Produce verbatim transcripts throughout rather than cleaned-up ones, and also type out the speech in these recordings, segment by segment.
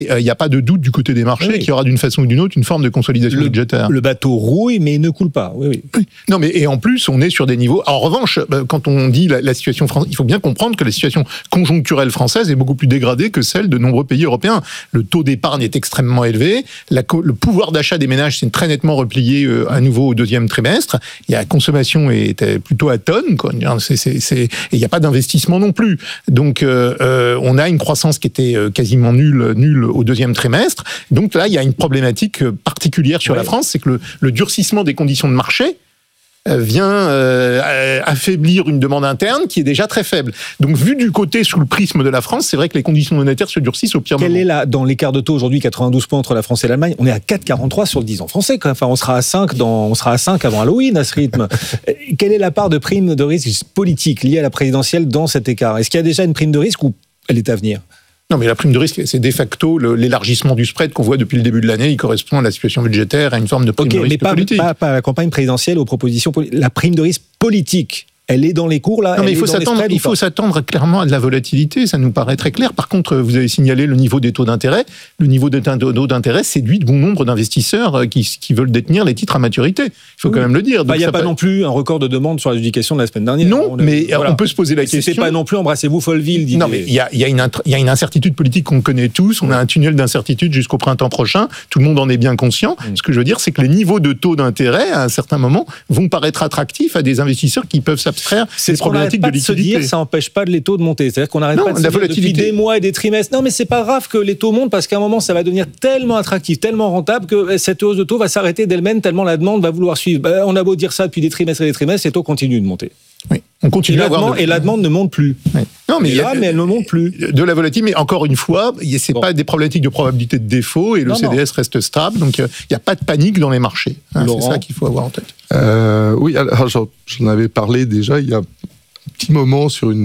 Il n'y a pas de doute du côté des marchés oui. qu'il y aura d'une façon ou d'une autre une forme de consolidation le, budgétaire. Le bateau rouille, mais il ne coule pas. Oui, oui. oui. Non, mais et en plus, on est sur des niveaux. En revanche, quand on dit la, la situation française, il faut bien comprendre que la situation conjoncturelle française est beaucoup plus dégradée que celle de nombreux pays européens. Le taux d'épargne est extrêmement élevé. La, le pouvoir d'achat des ménages s'est très nettement replié euh, à nouveau au deuxième trimestre. Et la consommation était plutôt atone, quoi. C'est, c'est, c'est, et il n'y a pas d'investissement non plus. Donc, euh, euh, on a une croissance qui était quasiment nulle, nulle au deuxième trimestre. Donc là, il y a une problématique particulière sur oui. la France, c'est que le, le durcissement des conditions de marché vient euh, affaiblir une demande interne qui est déjà très faible. Donc, vu du côté sous le prisme de la France, c'est vrai que les conditions monétaires se durcissent au pire Quelle moment. Quel est la, dans l'écart de taux aujourd'hui, quatre-vingt-douze points entre la France et l'Allemagne, on est à quatre virgule quarante-trois sur le dix ans français. Enfin, on sera à cinq dans, on sera à cinq avant Halloween à ce rythme. Quelle est la part de prime de risque politique liée à la présidentielle dans cet écart ? Est-ce qu'il y a déjà une prime de risque ou elle est à venir ? Non, mais la prime de risque, c'est de facto le, l'élargissement du spread qu'on voit depuis le début de l'année. Il correspond à la situation budgétaire, à une forme de prime okay, de risque mais pas, politique. Pas, pas à la campagne présidentielle, aux propositions politiques. La prime de risque politique, elle est dans les cours, là ? Non, mais il faut, s'attendre, il faut s'attendre clairement à de la volatilité, ça nous paraît très clair. Par contre, vous avez signalé le niveau des taux d'intérêt. Le niveau des taux d'intérêt séduit bon nombre d'investisseurs qui, qui veulent détenir les titres à maturité. Il faut oui. quand même le dire. Il n'y a pas peut... non plus un record de demande sur l'adjudication de la semaine dernière. Non, on a, mais voilà. on peut se poser la et question. C'est pas non plus embrassez-vous Folleville. Dit non, mais il y a, y, a y a une incertitude politique qu'on connaît tous. On a un tunnel d'incertitude jusqu'au printemps prochain. Tout le monde en est bien conscient. Mmh. Ce que je veux dire, c'est que les niveaux de taux d'intérêt, à un certain moment, vont paraître attractifs à des investisseurs qui peuvent s'abstraire des problèmes. Pas de se dire, ça n'empêche pas les taux de monter. C'est-à-dire qu'on n'arrête pas de se dire depuis des mois et des trimestres. Non, mais c'est pas grave que les taux montent parce qu'à un moment, ça va devenir tellement attractif, tellement rentable que cette hausse de taux va s'arrêter d'elle-même tellement la demande va vouloir suivre. Ben, on a beau dire ça depuis des trimestres et des trimestres, les taux continuent de monter. Oui. On continue et, à la avoir demande, de... et la demande ne monte plus. Oui. Non, mais, et là, a, mais elle ne monte plus. De la volatilité, mais encore une fois, c'est bon. pas des problématiques de probabilité de défaut et le non, C D S non. reste stable, donc il n'y a pas de panique dans les marchés. Hein, c'est ça qu'il faut avoir en tête. Euh, oui, alors j'en, j'en avais parlé déjà il y a petit moment sur une,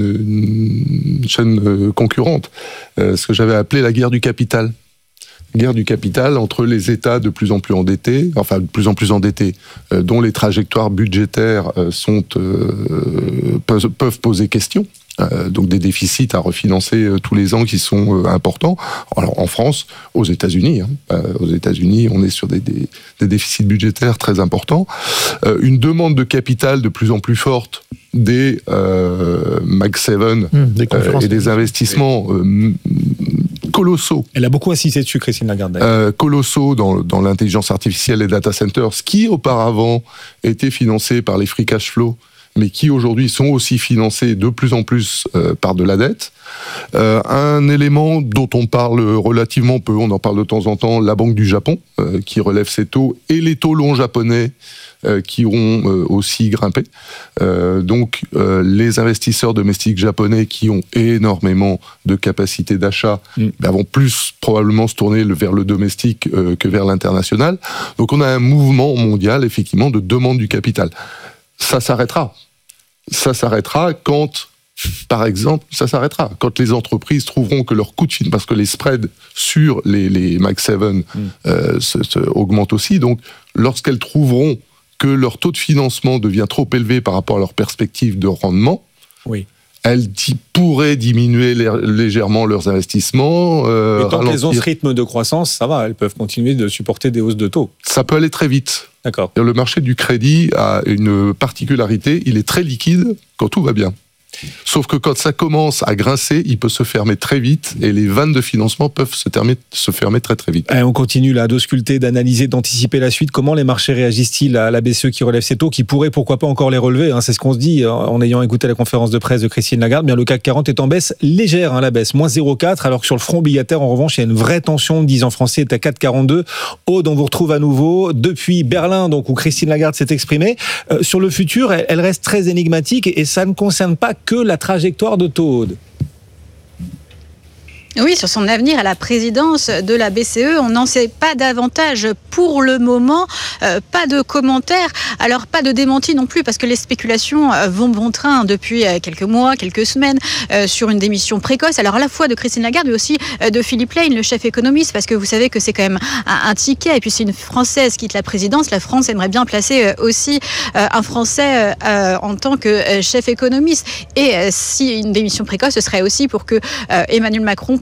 une chaîne concurrente, euh, ce que j'avais appelé la guerre du capital. Guerre du capital entre les États de plus en plus endettés, enfin de plus en plus endettés, euh, dont les trajectoires budgétaires euh, sont, euh, peuvent, peuvent poser question. Euh, donc des déficits à refinancer euh, tous les ans qui sont euh, importants. Alors en France, aux États-Unis, hein, euh, aux États-Unis, on est sur des, des, des déficits budgétaires très importants. Euh, une demande de capital de plus en plus forte des euh, Mag sept mmh, des euh, et des investissements euh, colossaux. Elle a beaucoup insisté dessus, Christine Lagarde. Euh, colossaux dans, dans l'intelligence artificielle et data centers, qui auparavant étaient financés par les free cash flow, mais qui aujourd'hui sont aussi financés de plus en plus euh, par de la dette. Euh, un élément dont on parle relativement peu, on en parle de temps en temps, la Banque du Japon, euh, qui relève ses taux, et les taux longs japonais euh, qui ont euh, aussi grimpé. Euh, donc euh, les investisseurs domestiques japonais qui ont énormément de capacité d'achat mmh. bah, vont plus probablement se tourner vers le domestique euh, que vers l'international. Donc on a un mouvement mondial, effectivement, de demande du capital. Ça s'arrêtera. Ça s'arrêtera quand, par exemple, ça s'arrêtera quand les entreprises trouveront que leur coût de financement, parce que les spreads sur les, les Mag sept mm. euh, se, se augmentent aussi, donc lorsqu'elles trouveront que leur taux de financement devient trop élevé par rapport à leur perspective de rendement, oui. elles pourraient diminuer légèrement leurs investissements. Euh, Et tant qu'elles ont ce rythme de croissance, ça va, elles peuvent continuer de supporter des hausses de taux. Ça peut aller très vite. D'accord. Le marché du crédit a une particularité, il est très liquide quand tout va bien. Sauf que quand ça commence à grincer, il peut se fermer très vite et les vannes de financement peuvent se, termer, se fermer très très vite. Et on continue là d'ausculter, d'analyser, d'anticiper la suite. Comment les marchés réagissent-ils à la B C E qui relève ses taux, qui pourrait pourquoi pas encore les relever, hein, c'est ce qu'on se dit en ayant écouté la conférence de presse de Christine Lagarde. Bien, le C A C quarante est en baisse légère, hein, la baisse, moins zéro virgule quatre, alors que sur le front obligataire, en revanche, il y a une vraie tension. Le dix ans français est à quatre virgule quarante-deux. Aude, on vous retrouve à nouveau depuis Berlin, donc où Christine Lagarde s'est exprimée. Euh, sur le futur, elle, elle reste très énigmatique et, et ça ne concerne pas que la trajectoire de taux, Aude. Oui, sur son avenir à la présidence de la B C E, on n'en sait pas davantage pour le moment, euh, pas de commentaires, alors pas de démenti non plus, parce que les spéculations vont bon train depuis quelques mois, quelques semaines, euh, sur une démission précoce, alors à la fois de Christine Lagarde, mais aussi de Philippe Lane, le chef économiste, parce que vous savez que c'est quand même un, un ticket, et puis si une Française quitte la présidence, la France aimerait bien placer aussi euh, un Français euh, en tant que chef économiste, et euh, si une démission précoce, ce serait aussi pour que euh, Emmanuel Macron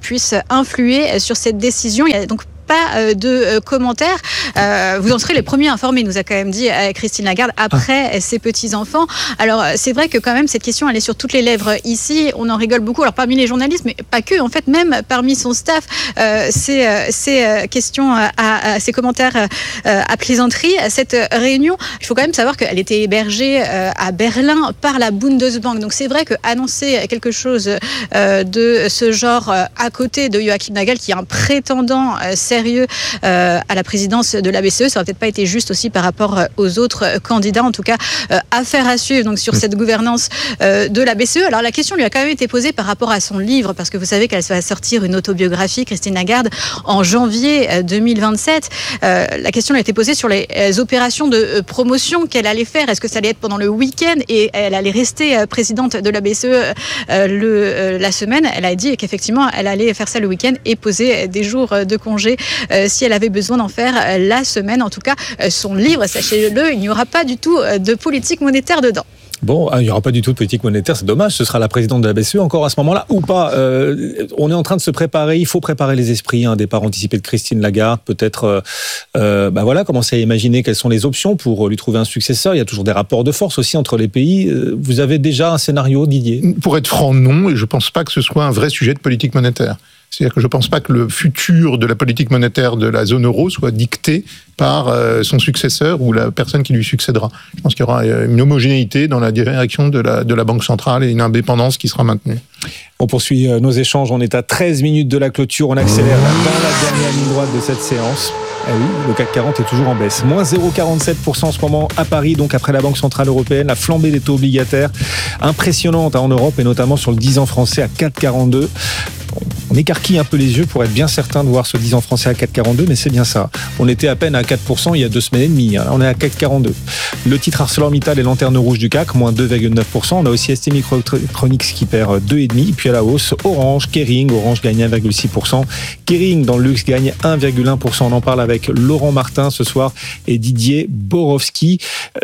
puisse influer sur cette décision. Il y a donc pas de euh, commentaires. Euh, vous en serez les premiers informés, nous a quand même dit euh, Christine Lagarde, après ah. ses petits-enfants. Alors, c'est vrai que quand même, cette question, elle est sur toutes les lèvres ici. On en rigole beaucoup. Alors, parmi les journalistes, mais pas que, en fait, même parmi son staff, euh, ces, euh, ces euh, questions, à, à, ces commentaires euh, à plaisanterie, cette réunion, il faut quand même savoir qu'elle était hébergée euh, à Berlin par la Bundesbank. Donc, c'est vrai qu'annoncer quelque chose euh, de ce genre euh, à côté de Joachim Nagel, qui est un prétendant euh, sérieux euh, à la présidence de la B C E, ça n'aurait peut-être pas été juste aussi par rapport aux autres candidats. En tout cas, euh, affaire à suivre donc, sur cette gouvernance euh, de la B C E. Alors la question lui a quand même été posée par rapport à son livre, parce que vous savez qu'elle va sortir une autobiographie, Christine Lagarde, en janvier deux mille vingt-sept. Euh, la question lui a été posée sur les euh, opérations de euh, promotion qu'elle allait faire. Est-ce que ça allait être pendant le week-end et elle allait rester euh, présidente de la B C E euh, le, euh, la semaine? Elle a dit qu'effectivement, elle allait faire ça le week-end et poser des jours de congé Euh, si elle avait besoin d'en faire euh, la semaine. En tout cas, euh, son livre, sachez-le, il n'y aura pas du tout euh, de politique monétaire dedans. Bon, il n'y aura pas du tout de politique monétaire, c'est dommage, ce sera la présidente de la B C E encore à ce moment-là, ou pas. Euh, on est en train de se préparer, il faut préparer les esprits, un départ anticipé de Christine Lagarde, peut-être, euh, euh, bah voilà, commencer à imaginer quelles sont les options pour lui trouver un successeur. Il y a toujours des rapports de force aussi entre les pays. Vous avez déjà un scénario, Didier? Pour être franc, non, et je ne pense pas que ce soit un vrai sujet de politique monétaire. C'est-à-dire que je ne pense pas que le futur de la politique monétaire de la zone euro soit dicté par euh, son successeur ou la personne qui lui succédera. Je pense qu'il y aura une homogénéité dans la direction de la, de la Banque centrale et une indépendance qui sera maintenue. On poursuit nos échanges, on est à treize minutes de la clôture, on accélère dans la dernière ligne droite de cette séance. Eh oui, le C A C quarante est toujours en baisse. moins zéro virgule quarante-sept pour cent en ce moment à Paris, donc après la Banque Centrale Européenne, la flambée des taux obligataires impressionnante en Europe et notamment sur le dix ans français à quatre virgule quarante-deux. On écarquille un peu les yeux pour être bien certain de voir ce dix ans français à quatre virgule quarante-deux, mais c'est bien ça. On était à peine à quatre pour cent il y a deux semaines et demie. On est à quatre virgule quarante-deux. Le titre ArcelorMittal est lanterne rouge du C A C, moins deux virgule neuf pour cent. On a aussi S T Microelectronics qui perd deux virgule cinq pour cent. Puis à la hausse, Orange, Kering. Orange gagne un virgule six pour cent. Kering dans le luxe gagne un virgule un pour cent. On en parle avec Laurent Martin ce soir et Didier Borowski.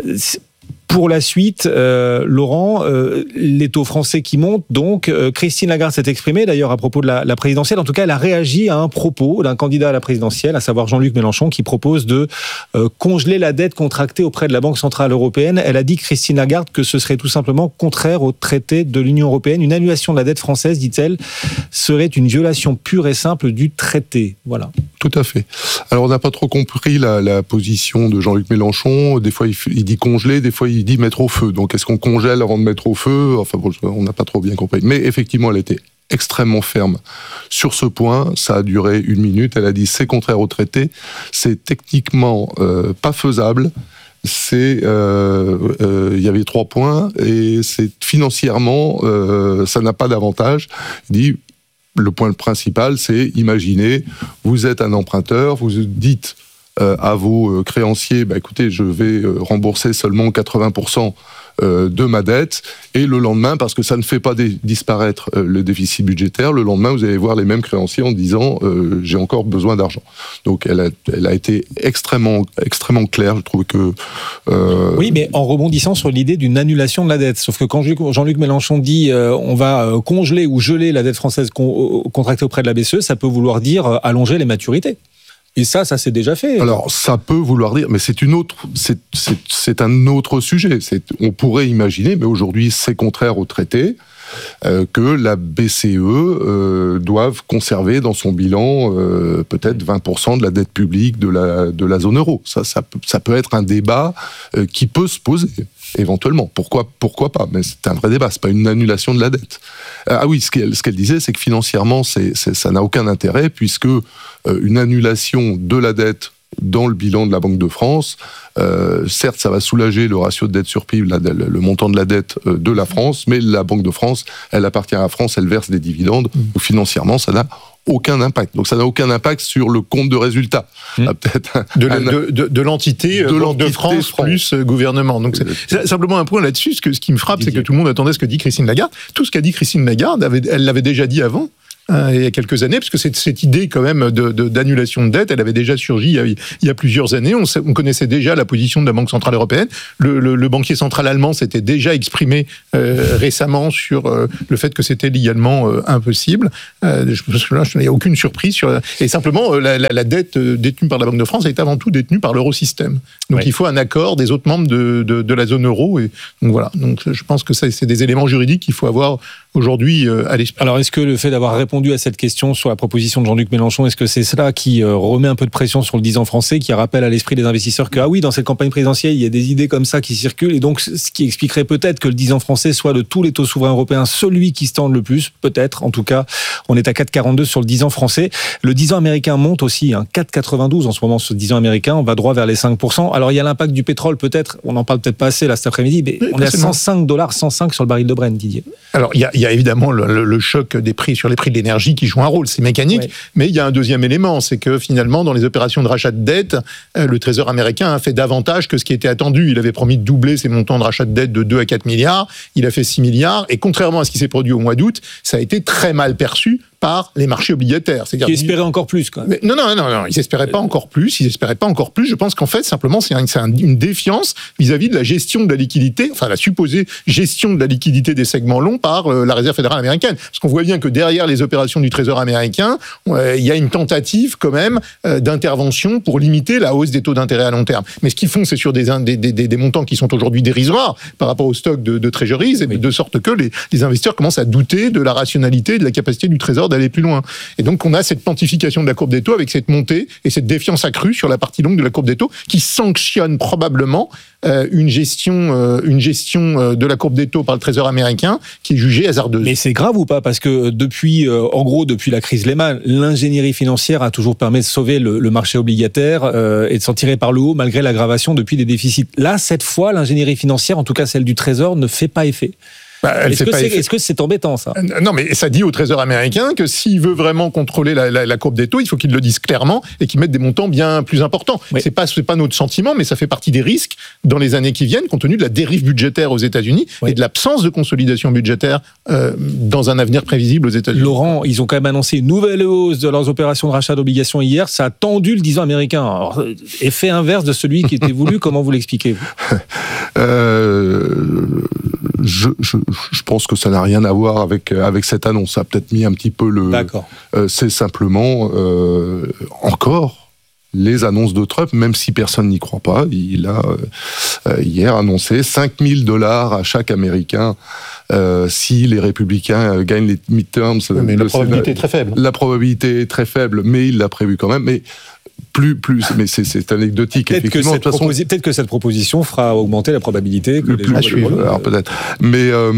Pour la suite, euh, Laurent, euh, les taux français qui montent, donc euh, Christine Lagarde s'est exprimée d'ailleurs à propos de la, la présidentielle. En tout cas, elle a réagi à un propos d'un candidat à la présidentielle, à savoir Jean-Luc Mélenchon, qui propose de euh, congeler la dette contractée auprès de la Banque Centrale Européenne. Elle a dit, Christine Lagarde, que ce serait tout simplement contraire au traité de l'Union Européenne. Une annulation de la dette française, dit-elle, serait une violation pure et simple du traité. Voilà. Tout à fait. Alors, on n'a pas trop compris la, la position de Jean-Luc Mélenchon. Des fois, il, il dit congeler, des fois, il dit mettre au feu. Donc, est-ce qu'on congèle avant de mettre au feu? Enfin, bon, on n'a pas trop bien compris. Mais effectivement, elle était extrêmement ferme sur ce point. Ça a duré une minute. Elle a dit c'est contraire au traité. C'est techniquement euh, pas faisable. C'est, euh, euh, il y avait trois points et c'est financièrement, euh, ça n'a pas d'avantage. Il dit le point principal, c'est imaginez, vous êtes un emprunteur, vous dites euh, à vos créanciers, bah, écoutez, je vais rembourser seulement quatre-vingts pour cent de ma dette, et le lendemain, parce que ça ne fait pas dé- disparaître euh, le déficit budgétaire, le lendemain, vous allez voir les mêmes créanciers en disant euh, j'ai encore besoin d'argent. Donc, elle a, elle a été extrêmement, extrêmement claire. Je trouve que euh... oui, mais en rebondissant sur l'idée d'une annulation de la dette. Sauf que quand Jean-Luc Mélenchon dit euh, on va congeler ou geler la dette française con- contractée auprès de la B C E, ça peut vouloir dire euh, allonger les maturités. Et ça, ça s'est déjà fait. Alors, ça peut vouloir dire, mais c'est une autre, c'est, c'est, c'est un autre sujet. C'est, on pourrait imaginer, mais aujourd'hui, c'est contraire au traité, euh, que la B C E euh, doive conserver dans son bilan euh, peut-être vingt pour cent de la dette publique de la, de la zone euro. Ça, ça, peut, ça peut être un débat euh, qui peut se poser. Éventuellement, pourquoi, pourquoi pas? Mais c'est un vrai débat, c'est pas une annulation de la dette. Ah oui, ce qu'elle, ce qu'elle disait, c'est que financièrement, c'est, c'est, ça n'a aucun intérêt, puisque euh, une annulation de la dette dans le bilan de la Banque de France, euh, certes, ça va soulager le ratio de dette sur P I B, la, le, le montant de la dette euh, de la France, mais la Banque de France, elle appartient à la France, elle verse des dividendes, mmh. financièrement, ça n'a aucun impact. Donc ça n'a aucun impact sur le compte de résultat. Mmh. Peut-être un, de, un, de, de, de l'entité de, Banque de France, France plus gouvernement. Donc c'est, c'est simplement un point là-dessus. Ce, que, ce qui me frappe, Didier. C'est que tout le monde attendait ce que dit Christine Lagarde. Tout ce qu'a dit Christine Lagarde, avait, elle l'avait déjà dit avant. hein, il y a quelques années, parce que cette, cette idée quand même de, de, d'annulation de dette, elle avait déjà surgi il y a, il y a plusieurs années. On, on connaissait déjà la position de la Banque centrale européenne. Le, le, le banquier central allemand s'était déjà exprimé euh, récemment sur euh, le fait que c'était légalement euh, impossible. Euh, je pense que là, il n'y a aucune surprise. Sur, et simplement, euh, la, la, la dette euh, détenue par la Banque de France est avant tout détenue par l'eurosystème. Donc ouais. il faut un accord des autres membres de, de, de la zone euro. Et donc voilà. Donc je pense que ça, c'est des éléments juridiques qu'il faut avoir aujourd'hui euh, à l'esprit. Alors est-ce que le fait d'avoir répondu à cette question sur la proposition de Jean-Luc Mélenchon, est-ce que c'est cela qui euh, remet un peu de pression sur le dix ans français, qui rappelle à l'esprit des investisseurs que ah oui, dans cette campagne présidentielle, il y a des idées comme ça qui circulent, et donc ce qui expliquerait peut-être que le dix ans français soit de tous les taux souverains européens celui qui se tende le plus, peut-être. En tout cas, on est à quatre virgule quarante-deux sur le dix ans français. Le dix ans américain monte aussi, hein, quatre virgule quatre-vingt-douze en ce moment sur le dix ans américain, on va droit vers les cinq pour cent. Alors il y a l'impact du pétrole peut-être, on n'en parle peut-être pas assez là cet après-midi, mais oui, on est à cent cinq dollars, cent cinq sur le baril de Brent, Didier. Alors il y a, il y a évidemment le, le, le choc des prix sur les prix de l'énergie qui joue un rôle, c'est mécanique, ouais. mais il y a un deuxième élément, c'est que finalement dans les opérations de rachat de dette, le Trésor américain a fait davantage que ce qui était attendu. Il avait promis de doubler ses montants de rachat de dette de deux à quatre milliards, il a fait six milliards, et contrairement à ce qui s'est produit au mois d'août, ça a été très mal perçu par les marchés obligataires. C'est-à-dire qui espéraient encore plus, quoi. Mais non, non, non, non, ils n'espéraient pas encore plus, ils n'espéraient pas encore plus. Je pense qu'en fait, simplement, c'est, un, c'est un, une défiance vis-à-vis de la gestion de la liquidité, enfin, la supposée gestion de la liquidité des segments longs par euh, la Réserve fédérale américaine. Parce qu'on voit bien que derrière les opérations du Trésor américain, euh, il y a une tentative, quand même, euh, d'intervention pour limiter la hausse des taux d'intérêt à long terme. Mais ce qu'ils font, c'est sur des, des, des, des montants qui sont aujourd'hui dérisoires par rapport au stock de, de treasuries, oui. de sorte que les, les investisseurs commencent à douter de la rationalité et de la capacité du Trésor d'aller plus loin. Et donc, on a cette quantification de la courbe des taux avec cette montée et cette défiance accrue sur la partie longue de la courbe des taux qui sanctionne probablement euh, une gestion, euh, une gestion euh, de la courbe des taux par le Trésor américain qui est jugée hasardeuse. Mais c'est grave ou pas ? Parce que depuis, euh, en gros, depuis la crise Lehman, l'ingénierie financière a toujours permis de sauver le, le marché obligataire euh, et de s'en tirer par le haut malgré l'aggravation depuis des déficits. Là, cette fois, l'ingénierie financière, en tout cas celle du Trésor, ne fait pas effet. Bah, est-ce, que c'est, est-ce que c'est embêtant, ça ? Non, mais ça dit au Trésor américain que s'il veut vraiment contrôler la, la, la courbe des taux, il faut qu'il le dise clairement et qu'il mette des montants bien plus importants. Oui. C'est pas, c'est pas notre sentiment, mais ça fait partie des risques dans les années qui viennent, compte tenu de la dérive budgétaire aux États-Unis oui. et de l'absence de consolidation budgétaire euh, dans un avenir prévisible aux États-Unis. Laurent, ils ont quand même annoncé une nouvelle hausse de leurs opérations de rachat d'obligations hier. Ça a tendu le dix ans américain. Alors, effet inverse de celui qui était voulu. Comment vous l'expliquez ? euh, je, je, je pense que ça n'a rien à voir avec, avec cette annonce. Ça a peut-être mis un petit peu le... D'accord. Euh, c'est simplement, euh, encore, les annonces de Trump, même si personne n'y croit pas. Il a euh, hier annoncé cinq mille dollars à chaque Américain euh, si les républicains euh, gagnent les midterms. Oui, mais la probabilité est très faible. La probabilité est très faible, mais il l'a prévu quand même. Mais plus, plus, mais c'est, c'est anecdotique. Peut-être que, cette façon, proposi- peut-être que cette proposition fera augmenter la probabilité que le les plus, gens suivent, alors peut-être. Mais euh,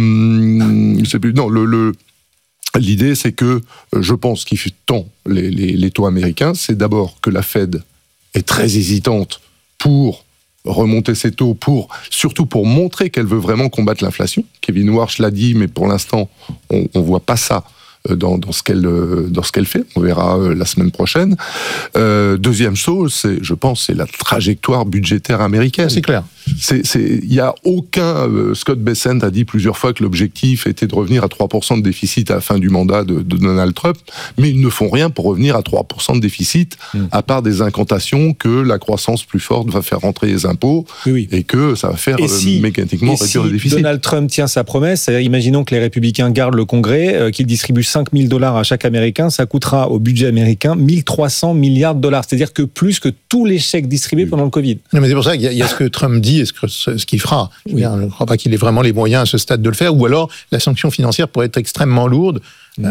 je sais plus. Non, le, le l'idée, c'est que je pense qu'il fait tant les, les, les taux américains, c'est d'abord que la Fed est très hésitante pour remonter ses taux, pour, surtout pour montrer qu'elle veut vraiment combattre l'inflation. Kevin Warsh l'a dit, mais pour l'instant, on ne voit pas ça dans, dans, ce qu'elle, dans ce qu'elle fait. On verra la semaine prochaine. Euh, deuxième chose, c'est, je pense, c'est la trajectoire budgétaire américaine. C'est clair. C'est, c'est, il n'y a aucun... Euh, Scott Bessent a dit plusieurs fois que l'objectif était de revenir à trois pour cent de déficit à la fin du mandat de, de Donald Trump, mais ils ne font rien pour revenir à trois pour cent de déficit, mmh. à part des incantations que la croissance plus forte va faire rentrer les impôts, oui, oui. et que ça va faire et si, euh, mécaniquement réduire si le déficit. Donald Trump tient sa promesse, c'est-à-dire imaginons que les républicains gardent le Congrès, euh, qu'ils distribuent cinq mille dollars à chaque Américain, ça coûtera au budget américain mille trois cents milliards de dollars, c'est-à-dire que plus que tous les chèques distribués oui. pendant le Covid. Non, mais c'est pour ça qu'il y a, il y a ce que Trump dit et ce, que, ce qu'il fera. Je oui. ne crois pas qu'il ait vraiment les moyens à ce stade de le faire, ou alors la sanction financière pourrait être extrêmement lourde. Mmh.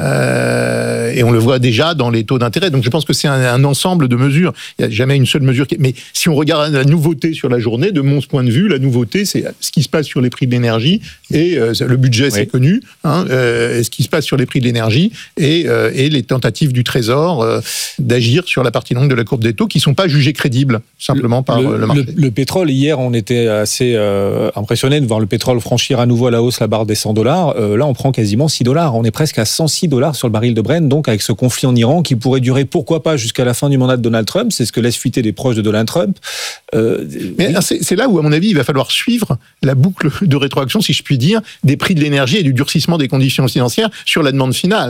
Euh, et on le voit déjà dans les taux d'intérêt. Donc je pense que c'est un, un ensemble de mesures. Il n'y a jamais une seule mesure. Qui... Mais si on regarde la nouveauté sur la journée, de mon point de vue, la nouveauté, c'est ce qui se passe sur les prix de l'énergie. Et euh, le budget, oui. c'est connu. Hein, euh, et ce qui se passe sur les prix de l'énergie et, euh, et les tentatives du Trésor euh, d'agir sur la partie longue de la courbe des taux qui ne sont pas jugées crédibles, simplement le, par le, le marché. Le, le pétrole, hier, on était assez euh, impressionnés de voir le pétrole franchir à nouveau à la hausse la barre des cent dollars. Euh, là, on prend quasiment six dollars. On est presque à cent six dollars sur le baril de Brent, donc avec ce conflit en Iran qui pourrait durer, pourquoi pas, jusqu'à la fin du mandat de Donald Trump. C'est ce que laisse fuiter des proches de Donald Trump. Euh, Mais oui. c'est, c'est là où, à mon avis, il va falloir suivre la boucle de rétroaction, si je puis dire, des prix de l'énergie et du durcissement des conditions financières sur la demande finale.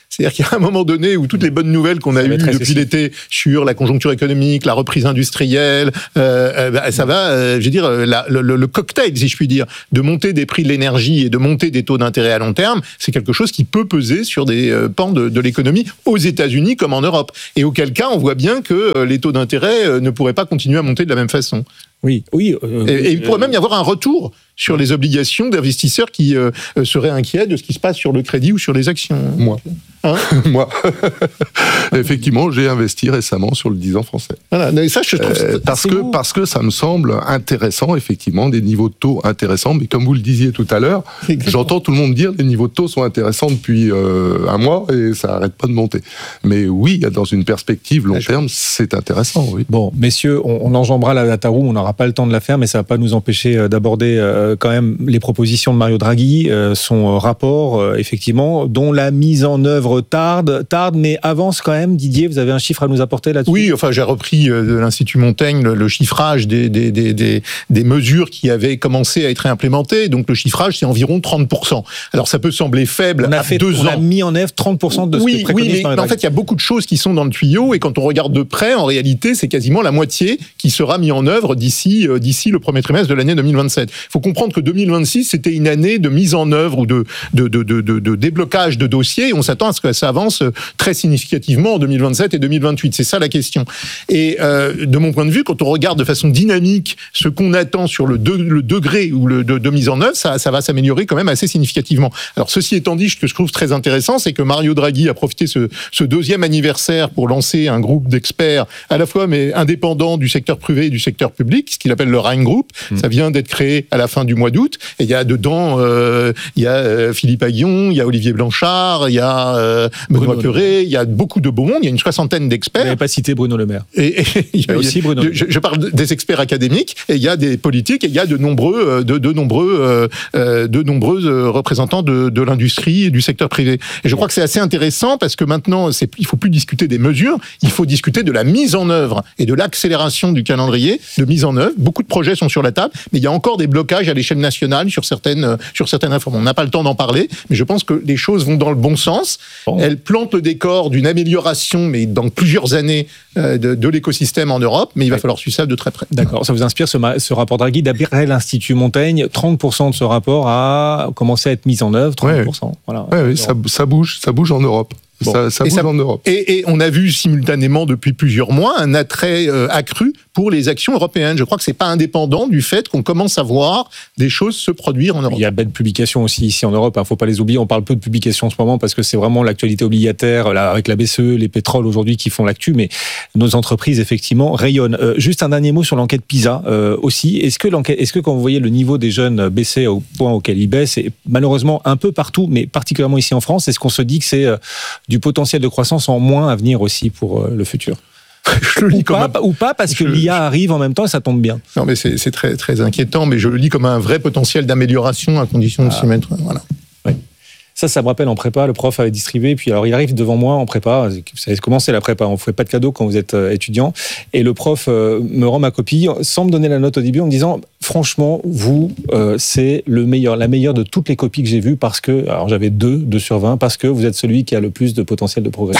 C'est-à-dire qu'il y a un moment donné où toutes les bonnes nouvelles qu'on a eues depuis l'été sur la conjoncture économique, la reprise industrielle, euh, bah, ça va, euh, je veux dire, la, le, le cocktail, si je puis dire, de monter des prix de l'énergie et de monter des taux d'intérêt à long terme, c'est quelque chose qui peut peser sur des euh, pans de, de l'économie aux États-Unis comme en Europe. Et auquel cas, on voit bien que euh, les taux d'intérêt euh, ne pourraient pas continuer à monter de la même façon. Oui, oui. Euh, et, et il pourrait même y avoir un retour sur les obligations d'investisseurs qui euh, seraient inquiets de ce qui se passe sur le crédit ou sur les actions. Moi. Hein Moi. Effectivement, j'ai investi récemment sur le dix ans français. Voilà, mais ça, je trouve euh, parce que beau. parce que ça me semble intéressant, effectivement, des niveaux de taux intéressants. Mais comme vous le disiez tout à l'heure, j'entends tout le monde dire les niveaux de taux sont intéressants depuis euh, un mois et ça n'arrête pas de monter. Mais oui, dans une perspective long terme, c'est intéressant. Oui. Bon, messieurs, on, on enjambera la data room. On n'aura pas le temps de la faire, mais ça ne va pas nous empêcher d'aborder euh, quand même les propositions de Mario Draghi, euh, son rapport, euh, effectivement, dont la mise en œuvre tarde, tarde, mais avance quand même. Didier, vous avez un chiffre à nous apporter là-dessus ? Oui, enfin, j'ai repris euh, de l'Institut Montaigne le, le chiffrage des, des, des, des, des mesures qui avaient commencé à être implémentées. Donc, le chiffrage, c'est environ trente pour cent. Alors, ça peut sembler faible on a à fait, deux on ans. a mis en œuvre trente pour cent de ce oui, que préconise Oui, mais Mario en fait, il y a beaucoup de choses qui sont dans le tuyau et quand on regarde de près, en réalité, c'est quasiment la moitié qui sera mis en œuvre d'ici, euh, d'ici le premier trimestre de l'année deux mille vingt-sept. Il faut comprendre que deux mille vingt-six, c'était une année de mise en œuvre ou de, de, de, de, de, de déblocage de dossiers et on s'attend à ce que ça avance très significativement en deux mille vingt-sept et deux mille vingt-huit. C'est ça la question. Et euh, de mon point de vue, quand on regarde de façon dynamique ce qu'on attend sur le, de, le degré ou le, de, de mise en œuvre, ça, ça va s'améliorer quand même assez significativement. Alors ceci étant dit, ce que je trouve très intéressant, c'est que Mario Draghi a profité ce, ce deuxième anniversaire pour lancer un groupe d'experts à la fois mais indépendants du secteur privé et du secteur public, ce qu'il appelle le Rhine Group. Mmh. Ça vient d'être créé à la fin du mois d'août. Et il y a dedans, euh, il y a euh, Philippe Aguillon, il y a Olivier Blanchard, il y a euh, Benoît Bruno Curé, il y a beaucoup de beaux monde, il y a une soixantaine d'experts. Vous n'avez pas cité Bruno Le Maire. Et, et il y a aussi Bruno. Je, je parle des experts académiques, et il y a des politiques, et il y a de nombreux, de, de nombreux, euh, de nombreux représentants de, de l'industrie et du secteur privé. Et je crois que c'est assez intéressant parce que maintenant, c'est, il ne faut plus discuter des mesures, il faut discuter de la mise en œuvre et de l'accélération du calendrier de mise en œuvre. Beaucoup de projets sont sur la table, mais il y a encore des blocages à l'échelle nationale sur certaines, sur certaines réformes. On n'a pas le temps d'en parler, mais je pense que les choses vont dans le bon sens. Bon. Elles plantent le décor d'une amélioration, mais dans plusieurs années, euh, de, de l'écosystème en Europe, mais il va ouais. falloir suivre ça de très près. D'accord. Ça vous inspire ce, ce rapport Draghi. D'après l'Institut Montaigne, trente pour cent de ce rapport a commencé à être mis en œuvre. trente pour cent. Ouais. Voilà. Ouais, oui, ça, ça bouge, ça bouge en Europe. Bon. Ça, ça bouge ça, en Europe. Et, et on a vu simultanément depuis plusieurs mois un attrait euh, accru pour les actions européennes. Je crois que c'est pas indépendant du fait qu'on commence à voir des choses se produire en Europe. Il y a belle publication aussi ici en Europe. Il hein, faut pas les oublier. On parle peu de publications en ce moment parce que c'est vraiment l'actualité obligataire là, avec la B C E, les pétroles aujourd'hui qui font l'actu. Mais nos entreprises effectivement rayonnent. Euh, juste un dernier mot sur l'enquête PISA euh, aussi. Est-ce que l'enquête, est-ce que quand vous voyez le niveau des jeunes baisser au point auquel il baisse, et malheureusement un peu partout, mais particulièrement ici en France, est-ce qu'on se dit que c'est euh, du potentiel de croissance en moins à venir aussi pour euh, le futur? Je le lis ou, comme pas, un... ou pas parce que je... l'I A arrive en même temps et ça tombe bien. Non mais c'est, c'est très, très inquiétant, mais je le lis comme un vrai potentiel d'amélioration à condition ah. de s'y mettre. Voilà. Oui. Ça, ça me rappelle en prépa, le prof avait distribué, puis alors il arrive devant moi en prépa, vous savez comment c'est la prépa, on ne fait pas de cadeaux quand vous êtes étudiant, et le prof me rend ma copie sans me donner la note au début en me disant franchement, vous, euh, c'est le meilleur, la meilleure de toutes les copies que j'ai vues parce que, alors j'avais deux, deux sur vingt, parce que vous êtes celui qui a le plus de potentiel de progrès.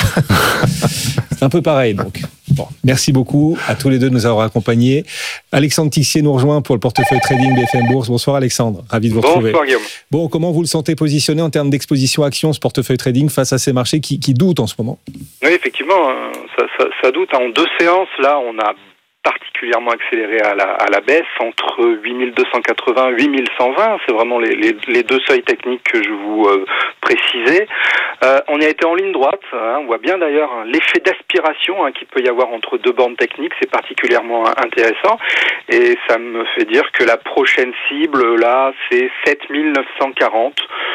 C'est un peu pareil donc. Bon, merci beaucoup à tous les deux de nous avoir accompagnés. Alexandre Tixier nous rejoint pour le portefeuille trading B F M Bourse. Bonsoir Alexandre, ravi de vous retrouver. Bonsoir Guillaume. Bon, comment vous le sentez positionné en termes d'exposition action, ce portefeuille trading, face à ces marchés qui, qui doutent en ce moment? Oui, effectivement, ça, ça, ça doute. En deux séances, là, on a particulièrement accéléré à la, à la baisse, entre huit mille deux cent quatre-vingts et huit mille cent vingt. C'est vraiment les, les, les deux seuils techniques que je vous euh, précisais. Euh, on y a été en ligne droite. Hein, on voit bien d'ailleurs hein, l'effet d'aspiration hein, qu'il peut y avoir entre deux bandes techniques. C'est particulièrement intéressant. Et ça me fait dire que la prochaine cible, là, c'est sept mille neuf cent quarante.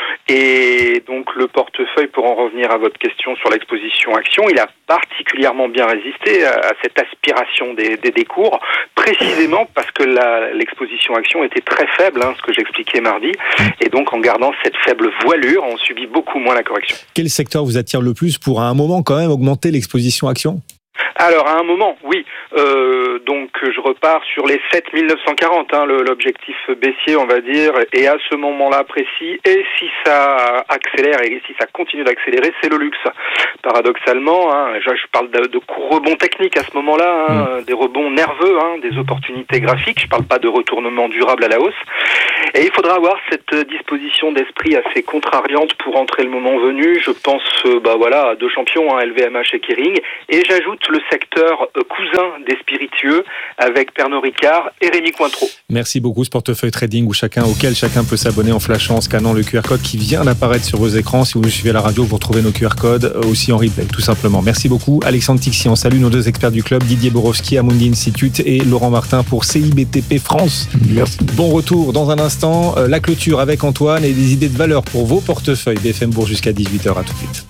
Et donc le portefeuille, pour en revenir à votre question sur l'exposition action, il a particulièrement bien résisté à, à cette aspiration des, des, des cours, précisément parce que la, l'exposition action était très faible, hein, ce que j'expliquais mardi, et donc en gardant cette faible voilure, on subit beaucoup moins la correction. Quel secteur vous attire le plus pour à un moment quand même augmenter l'exposition action ? Alors, à un moment, oui. Euh, donc, je repars sur les sept mille neuf cent quarante, hein, le, l'objectif baissier, on va dire. Et à ce moment-là précis, et si ça accélère et si ça continue d'accélérer, c'est le luxe. Paradoxalement, hein, je, je parle de, de rebonds techniques à ce moment-là, hein, mmh. des rebonds nerveux, hein, des opportunités graphiques. Je parle pas de retournement durable à la hausse. Et il faudra avoir cette disposition d'esprit assez contrariante pour entrer le moment venu. Je pense, euh, bah voilà, à deux champions, hein, L V M H et Kering. Et j'ajoute le secteur euh, cousin des spiritueux avec Pernod Ricard et Rémy Cointreau. Merci beaucoup, ce portefeuille trading où chacun, auquel chacun peut s'abonner en flashant, en scannant le Q R code qui vient d'apparaître sur vos écrans. Si vous nous suivez à la radio, vous retrouvez nos Q R codes aussi en replay, tout simplement. Merci beaucoup, Alexandre Tixian. Salut nos deux experts du club, Didier Borowski, Amundi Institute, et Laurent Martin pour C I B T P France. Merci. Bon retour dans un instant. La clôture avec Antoine et des idées de valeur pour vos portefeuilles. B F M Bourse jusqu'à dix-huit heures. À tout de suite.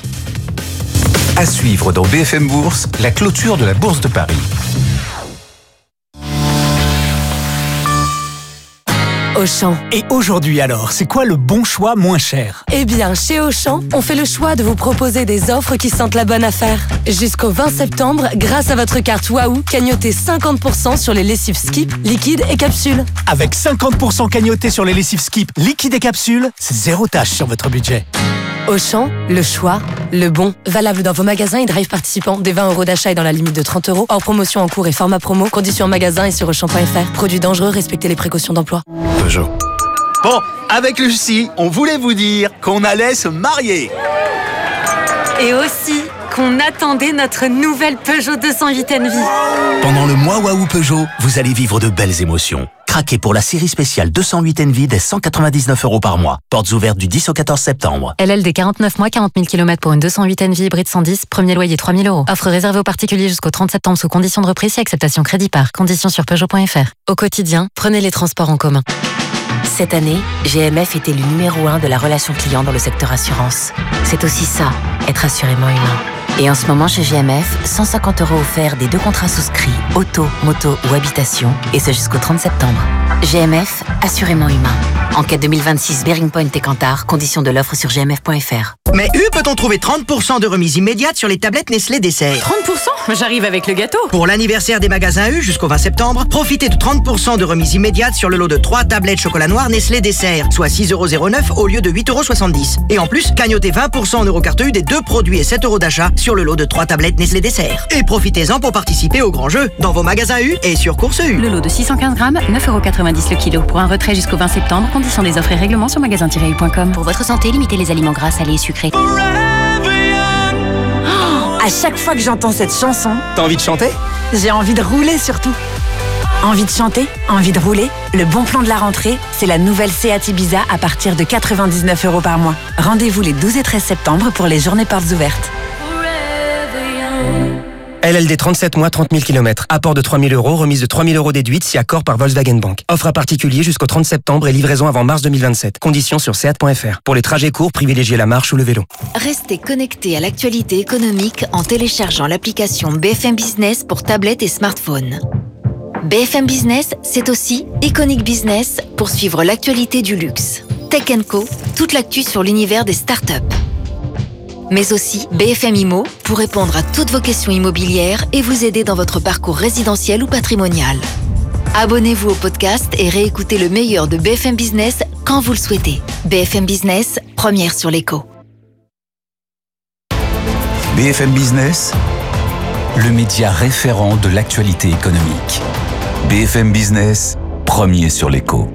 À suivre dans B F M Bourse, la clôture de la Bourse de Paris. Auchan. Et aujourd'hui alors, c'est quoi le bon choix moins cher ? Eh bien, chez Auchan, on fait le choix de vous proposer des offres qui sentent la bonne affaire. Jusqu'au vingt septembre, grâce à votre carte Waouh, cagnotez cinquante pour cent sur les lessives Skip, liquides et capsules. Avec cinquante pour cent cagnotés sur les lessives Skip, liquides et capsules, c'est zéro tâche sur votre budget. Auchan, le choix, le bon. Valable dans vos magasins et drive participants. Des vingt euros d'achat et dans la limite de trente euros. Hors promotion en cours et format promo. Conditions en magasin et sur auchan point f r. Produits dangereux, respectez les précautions d'emploi. Peugeot. Bon, avec Lucie, on voulait vous dire qu'on allait se marier. Et aussi qu'on attendait notre nouvelle Peugeot deux cent huit Envy. Pendant le mois Waouh Peugeot, vous allez vivre de belles émotions. Craquez pour la série spéciale deux cent huit Envy dès cent quatre-vingt-dix-neuf euros par mois. Portes ouvertes du dix au quatorze septembre. L L D quarante-neuf mois, quarante mille kilomètres pour une deux cent huit Envy hybride cent dix, premier loyer trois mille euros. Offre réservée aux particuliers jusqu'au trente septembre sous conditions de reprise et acceptation crédit par. Conditions sur peugeot point f r. Au quotidien, prenez les transports en commun. Cette année, G M F était le numéro un de la relation client dans le secteur assurance. C'est aussi ça, être assurément humain. Et en ce moment, chez G M F, cent cinquante euros offerts des deux contrats souscrits, auto, moto ou habitation, et ce jusqu'au trente septembre. G M F, assurément humain. Enquête deux mille vingt-six, Bearing Point et Kantar, conditions de l'offre sur g m f point f r. Mais U peut-on trouver trente pour cent de remise immédiate sur les tablettes Nestlé Dessert? trente pour cent ? J'arrive avec le gâteau. Pour l'anniversaire des magasins U jusqu'au vingt septembre, profitez de trente pour cent de remise immédiate sur le lot de trois tablettes chocolat noir Nestlé Dessert, soit six euros zéro neuf au lieu de huit euros soixante-dix. Et en plus, cagnotez vingt pour cent en eurocarte U des deux produits et sept euros d'achat sur le lot de trois tablettes Nestlé Dessert. Et profitez-en pour participer au grand jeu dans vos magasins U et sur Course U. Le lot de six cent quinze grammes, neuf euros quatre-vingt-dix le kilo. Pour un retrait jusqu'au vingt septembre, conditions des offres et règlements sur magasin tiret u point com. Pour votre santé, limitez les aliments gras, salés et sucrés. À chaque fois que j'entends cette chanson, T'as envie de chanter ? j'ai envie de rouler surtout. Envie de chanter, envie de rouler. Le bon plan de la rentrée, c'est la nouvelle Seat Ibiza à partir de quatre-vingt-dix-neuf euros par mois. Rendez-vous les douze et treize septembre pour les journées portes ouvertes. L L D trente-sept mois, trente mille kilomètres. Apport de trois mille euros, remise de trois mille euros déduite si accord par Volkswagen Bank. Offre à particulier jusqu'au trente septembre et livraison avant mars deux mille vingt-sept. Conditions sur seat point f r. Pour les trajets courts, privilégiez la marche ou le vélo. Restez connectés à l'actualité économique en téléchargeant l'application B F M Business pour tablette et smartphone. B F M Business, c'est aussi Iconic Business pour suivre l'actualité du luxe. Tech and Co, toute l'actu sur l'univers des startups. Mais aussi B F M Immo pour répondre à toutes vos questions immobilières et vous aider dans votre parcours résidentiel ou patrimonial. Abonnez-vous au podcast et réécoutez le meilleur de B F M Business quand vous le souhaitez. B F M Business, première sur l'écho. B F M Business, le média référent de l'actualité économique. B F M Business, premier sur l'écho.